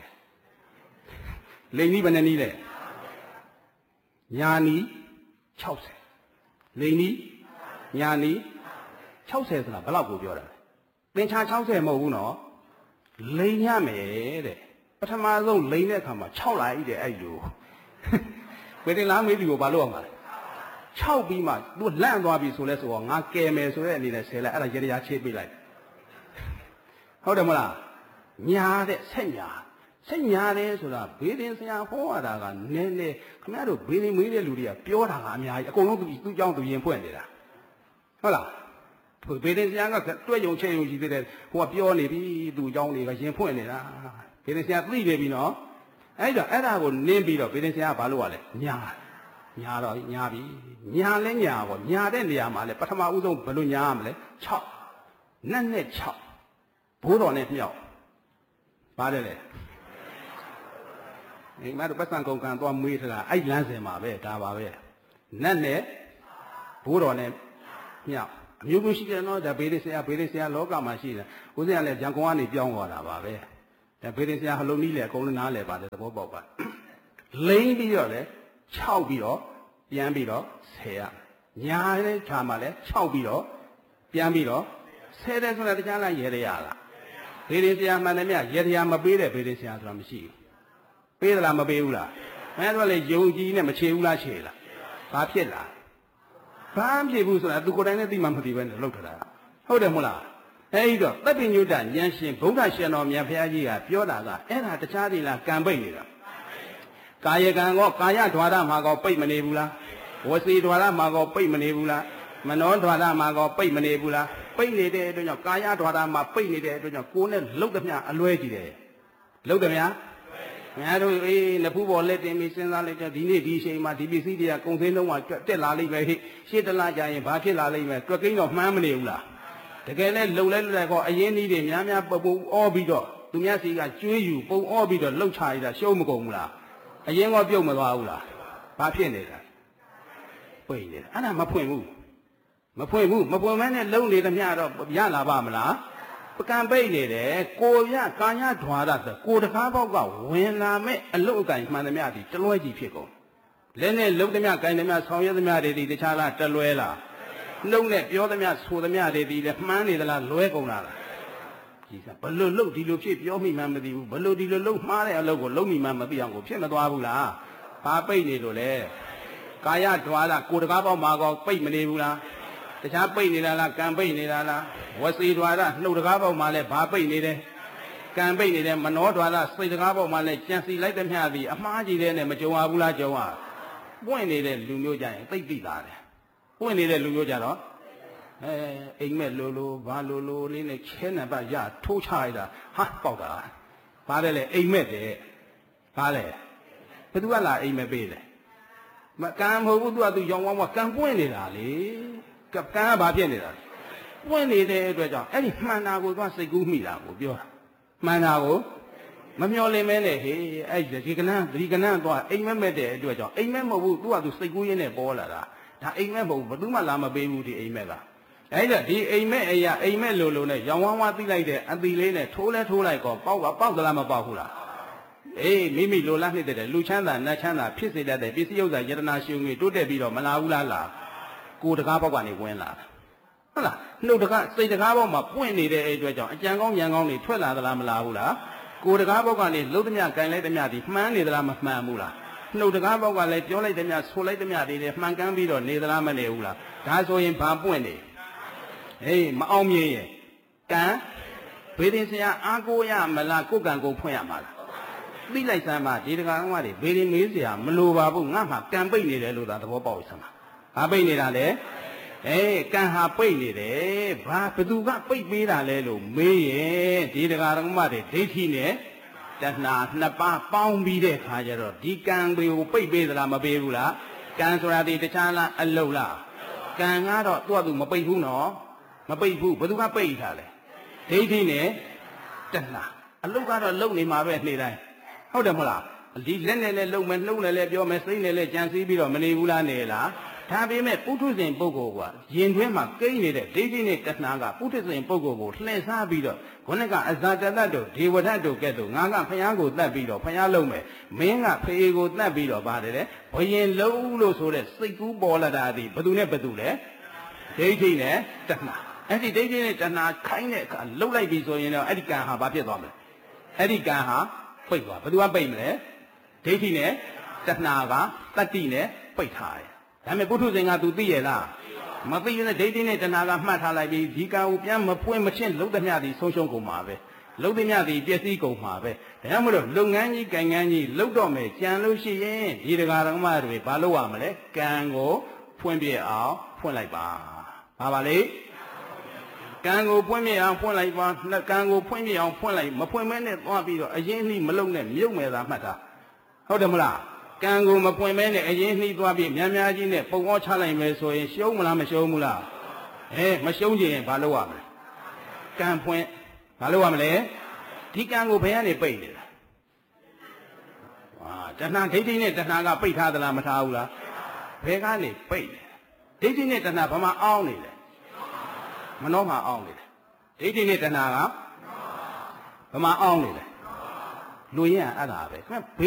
60လိန်နီးဘယ်နှနီးလဲညာနီး60လိန်နီးညာနီး60ဆိုတာဘယ်လောက်ကိုပြောတာလဲသင်္ချာ60မဟုတ်ဘူးနော်လိန်ရမယ်တဲ့ပထမဆုံးလိန်တဲ့အခါမှာ6လိုက်တဲ့အဲ့လိုဝေတင်လားမေးပြီကိုဘာလို့အောင်ပါလဲ6ပြီးမှသူလန့်သွားပြီဆိုလဲဆိုတော့ငါကယ်မယ်ဆိုတဲ့အနေနဲ့ဆဲလိုက်အဲ့ဒါရေတရားချေးပေးလိုက်ဟုတ်တယ်မလားညာတဲ့ဆက်ညာတယ်ဆိုတာဘေးတင်ဆရာဟောရတာကနည်းနည်းခင်ဗျားတို့ဘေးတင်မေးတဲ့လူတွေကပြောတာကအများကြီးအကုန်လုံးသူ့ကြောင့်သူရင်ဖွင့်နေတာဟုတ်လားဘေးတင်ဆရာကတွဲယုံချဲယုံကြည့်သေးတယ်ဟိုကပြောနေပြီသူ့ကြောင့်တွေကရင်ဖွင့်နေတာဘေးတင်ဆရာသိနေပြီနော်အဲ့ဒါကိုနင်းပြီးတော့ဘေးတင်ဆရာကဘာလို့ ရလဲညာတော့ညာပြီညာလဲညာပေါ့ညာတဲ့နေရာမှာလဲပထမဦးဆုံးဘယ်လိုညာရမလဲ6နဲ့6ဘိုးတော်နဲ့မြောက်ပါတယ်လေအိမ်မတို့ပတ်စံကုန်ခံသွားမွေးထတာအဲ့လမ်းစင်မှာပဲဒါပါပဲနတ်နဲ့ဘိုးတော်နဲ့မြောက်အမျိုးမျိုးရှိတယ်နော်ဒါဘေးရဆရာလောကမှာရှိတယ်ဦးဇင်းကလည်းဂျန်ကုန်ကနေပြောင်းသွားတာပါပဲဒါဘေးရဆရာဟလုံးနီးလေအကုန်လုံးနားလဲပါတယ်သဘောပေါက်ပါလိမ့်ပြီးတော့လေ6ပြီးတော့ပြန်ပြီးတော့ဆယ်ရညာတဲ့ခြာမှာလဲ6ပြီးတော့ပြန်ပြီးတော့ဆယ်တယ်ဆိုတာတရားလိုက်ရဲရလားဘေးရဆရာမှန်တယ်မြရဲတရားမပေးတဲ့ဘေးရဆရာဆိုတာမရှိဘူးပေးသလားမပေးဘူးလားအဲဒါလည်းယုံကြည်နဲ့မချေဘူးလားချေလားဘာဖြစ်လားဘာဖြစ်ဘူးဆိုတာသူကိုယ်တိုင်နဲ့သိမှမသိပဲနဲ့လောက်ထတာဟုတ်တယ်မဟုတ်လားအဲဒီတော့သဗ္ဗညုတဉာဏ်ရှင်ဗုဒ္ဓရှင်တော်မြတ်ဘုရားကြီးကပြောတာကအဲ့ဒါတခြားသေးလားကံပိတ်နေတာကာယကံကောကာယဓဝါဒမှာကောပိတ်မနေဘူးလားဝစီဓဝါဒမှာကောပိတ်မနေဘူးလားမနောဓဝါဒမှာကောပိတ်မနေဘူးလားပိတ်နေတဲ့အတွက်ကြောင့်ကာယဓဝါဒမှာပိတ်နေတဲ့အတွက်ကြောင့်ကိုယ်နဲ့လှုပ်သမျှအလွဲကြည့်တယ်လှုပ်သမျှငါတို့နဖူးပေါ်လက်တင်ပြီးစဉ်းစားလိုက်တော့ဒီနေ့ဒီအချိန်မှာဒီပစ္စည်းတွေကကုန်စည်လုံးဝတက်လာလိမ့်မယ်ဟိရှေ့တလားကြာရင်ဘာဖြစ်လာလိမ့်မယ်တွက်ကိန်းတော့မှန်းမနေဘူးလားတကယ်လဲလုံလဲလွယ်ကောအရင်နည်းတွေများပုံအောပြီးတော့သူများစီကကျွေးယူပုံအောပြီးတော့လှုပ်ချရတာရှုံးမကုန်ဘူးလားအရင်ကပြုတ်မသွားဘူးလားဘာဖြစ်နေတာပိတ်နေတာအဲ့ဒါမဖွင့်ဘူးမဖွင့်မဲနဲ့လုံနေသမျှတော့ရလာပါမလားပကံပိတ်နေတယ်ကိုရကာယဓွာရဆိုကိုတကားပေါက်ကဝင်လာမဲ့အလုတ်အကင်မှန်သမျှဒီတလွဲကြီးဖြစ်ကုန်လက်နဲ့လုံသမျှကင်သမျှဆောင်ရွက်သမျှတွေဒီတခြားလားတလွဲလားနှုတ်နဲ့ပြောသမျှဆိုသမျှတွေဒီလည်းမှန်းနေသလားလွဲကုန်လားကြီးစားဘလို့လှုပ်ဒီလိုဖြစ်ပြောမိမှမသိဘူးဘလို့ဒီလိုလှုပ်မှားတဲ့အလုပ်ကိုလှုပ်မိမှမသိအောင်ကိုဖြစ်မသွားဘူးလားဘာပိတ်နေလို့လဲကာယဓွာရကိုတကားပေါက်မှာကောပိတ်မနေဘူးလားတခြားပိတ်နေတာလားကံပိတ်နေတာလားဝစီဓွာရနှုတ်တကားပေါက်မှာလဲဘာပိတ်နေတယ်ကံပိတ်နေတယ်မနောဓွာရစိတ်တကားပေါက်မှာလဲကြံစီလိုက်သမျှသည်အမှားကြီးတဲ့နဲ့မကြုံရဘူးလားကြုံရပွင့်နေတဲ့လူမျိုးကြရင်သိသိတာတယ်ပွင့်နေတဲ့လူမျိုးကြတော့အိမ်မက်လိုဘာလိုလေးနဲ့ခဲနံပါတ်ရထိုးချလိုက်တာဟာပေါက်တာဘာလဲလေအိမ်မက်တယ်ဘာလဲဘသူကလာအိမ်မက်ပေးတယ်မကံမဟုတ်ဘူးသူကရောင်ဝါးဝါကံပွင့်နေတာလေကံကဘာဖြစ်နေတာပွင့်နေတဲ့အတွက်ကြောင့်အဲ့ဒီမှန်တာကိုသွားစိတ်ကူးမိတာကိုပြောတာမှန်တာကိုမမျောလင်းမဲနဲ့ဟေးအဲ့ဒီကနန်းသွားအိမ်မက်မဲ့တဲ့အတွက်ကြောင့်အိမ်မက်မဟုတ်ဘူးသူကသူစိတ်ကူးရင်းနဲ့ပေါ်လာတာဒါအိမ်မက်မဟုတ်ဘူးဘယ်သူမှလာမပေးဘူးဒီအိမ်မက်ကအဲ့ဒါဒီအိမ်မက်အရာအိမ်မက်လိုနဲ့ရောင်ဝါးဝါသိလိုက်တဲ့အသီလေးနဲ့ထိုးလိုက်ကောပေါက်သလားမပေါက်ဘူးလားအေးမိလိုလားနှစ်တဲ့လူချမ်းသာနတ်ချမ်းသာဖြစ်စေတတ်တဲ့ပစ္စည်းဥစ္စာယတနာရှင်ငွေတိုးတက်ပြီးတော့မလာဘူးလားကိုတကားပေါက်ကနေဝင်လာတာဟုတ်လားနှုတ်တကားစိတ်တကားပေါက်မှာပွင့်နေတဲ့အဲ့အတွက်ကြောင့်အကြံကောင်းဉာဏ်ကောင်းတွေထွက်လာသလားမလာဘူးလားကိုတကားပေါက်ကနေလှုပ်သမျှကင်လိုက်သမျှဒီမှန်းနေသလားမမှန်ဘူးလားနှုတ်တကားပေါက်ကလည်းပြောလိုက်သမျှဆိုလိုက်သမျှတွေမှန်ကန်ပြီးတော့နေသလားမနေဘူးလားဒါဆိုရင်ဘာပွင့်နေဟေးမအောင်မြင်ရဲ့ကံဘေးရင်ဆရာအားကိုရမလားကိုယ်ကံကိုဖွင့်ရမှာလားသိလိုက်စမ်းပါဒီတကားကတွေဘေးရင်မေးဆရာမလိုပါဘူးငါမှကံပိတ်နေတယ်လို့သာသဘောပေါက်စမ်းပါဘာပိတ်နေတာလဲကံဟာပိတ်နေတယ်ဘာဘသူကပိတ်ပေးတာလဲလို့မေးရင်ဒီတကားကတွေဒိဋ္ဌိနဲ့တဏှာနှစ်ပါးပေါင်းပြီးတဲ့ခါကျတော့ဒီကံတွေကိုပိတ်ပေးသလားမပေးဘူးလားကံဆိုတာဒီတခြားလားအလုတ်လားကံကတော့သူ့မပိတ်ဘူးနော်မပိတ်ဘူးဘယ်သူကပိတ်ထားလဲဒိဋ္ဌိနဲ့တဏှာအလုတ်ကတော့လုံနေမှာပဲနေ့တိုင်းဟုတ်တယ်မဟုတ်လားဒီလက်နဲ့လည်းလုံမယ်နှုတ်နဲ့လည်းပြောမယ်စိတ်နဲ့လည်းကြံစည်ပြီးတော့မနေဘူးလားနေလားဒါပေမဲ့ပုထုဇဉ်ပုဂ္ဂိုလ်ကယင်တွင်းမှာကိန်းနေတဲ့ဒိဋ္ဌိနဲ့တဏှာကပုထုဇဉ်ပုဂ္ဂိုလ်ကိုလှည့်စားပြီးတော့ခုနကအဇာတတ္တတို့ဒေဝဒတ်တို့ကဲ့သို့ငါကဖယားကိုတတ်ပြီးတော့ဖယားလုံးမယ်မင်းကဖေကိုတတ်ပြီးတော့ပါတယ်လေဘယင်လုံးလို့ဆိုတဲ့စိတ်ကူးပေါ်လာတာဒီဘသူနဲ့ဘသူလဲဒိဋ္ဌိနဲ့တဏှာအဲ့ဒီဒိဋ္ဌိနဲ့တဏှာခိုင်းတဲ့အခါလှုပ်လိုက်ပြီဆိုရင်တော့အဲ့ဒီကံဟာဘာဖြစ်သွားမလဲအဲ့ဒီကံဟာပိတ်သွားဘသူကပိတ်မလဲဒိဋ္ဌိနဲ့တဏှာကတတ္တိနဲ့ပိတ်ထားတယ်ဒါပေမဲ့ပုထုဇဉ်ကသူသိရဲ့လားမသိရင်ဒိဋ္ဌိနဲ့တဏှာကမှတ်ထားလိုက်ပြီးဒီကံကိုပြန်မပွင့်မချင်းလုံးသမျှသည်ဆုံးရှုံးကုန်မှာပဲလုံးသမျှသည်ပျက်စီးကုန်မှာပဲဒါကြောင့်မလို့လုပ်ငန်းကြီးကံငန်းကြီးလုပ်တော့မယ်ကြံလို့ရှိရင်ဒီဒကာဒကမတွေဘာလုပ်ရမလဲကံကိုဖွင့်ပြအောင်ဖွင့်လိုက်ပါဘာလဲကံကိုဖွင့်ပြအောင်ဖွင့်လိုက်ပါကံကိုဖွင့်ပြအောင်ဖွင့်လိုက်မဖွင့်မဲနဲ့သွားပြီးတော့အရင်နှိမလုံနဲ့မြုပ်မယ်သာမှတ်တာဟုတ်တယ်မလားကံကိုမပွင့်မဲနဲ့အရင်နှီးသွားပြီးများကြီးနဲ့ပုံအောချလိုက်မယ်ဆိုရင်ရှုံးမလားမရှုံးဘူးလားမရှုံးချင်ရင်ဘာလုပ်ရမလဲကံဖွင့်ဘာလုပ်ရမလဲဒီကံကိုဘယ်ကနေပိတ်နေတာတဏှာဒိဋ္ဌိနဲ့တဏှာကပိတ်ထားသလားမထားဘူးလားဘယ်ကနေပိတ်လဲဒိဋ္ဌိနဲ့တဏှာဘာမှအောင်းနေလဲမနှောမှအောင်းနေတယ်ဒိဋ္ဌိနဲ့တဏှာကဘာမှအောင်းနေလဲလူရင်အဲ့ဒါပဲ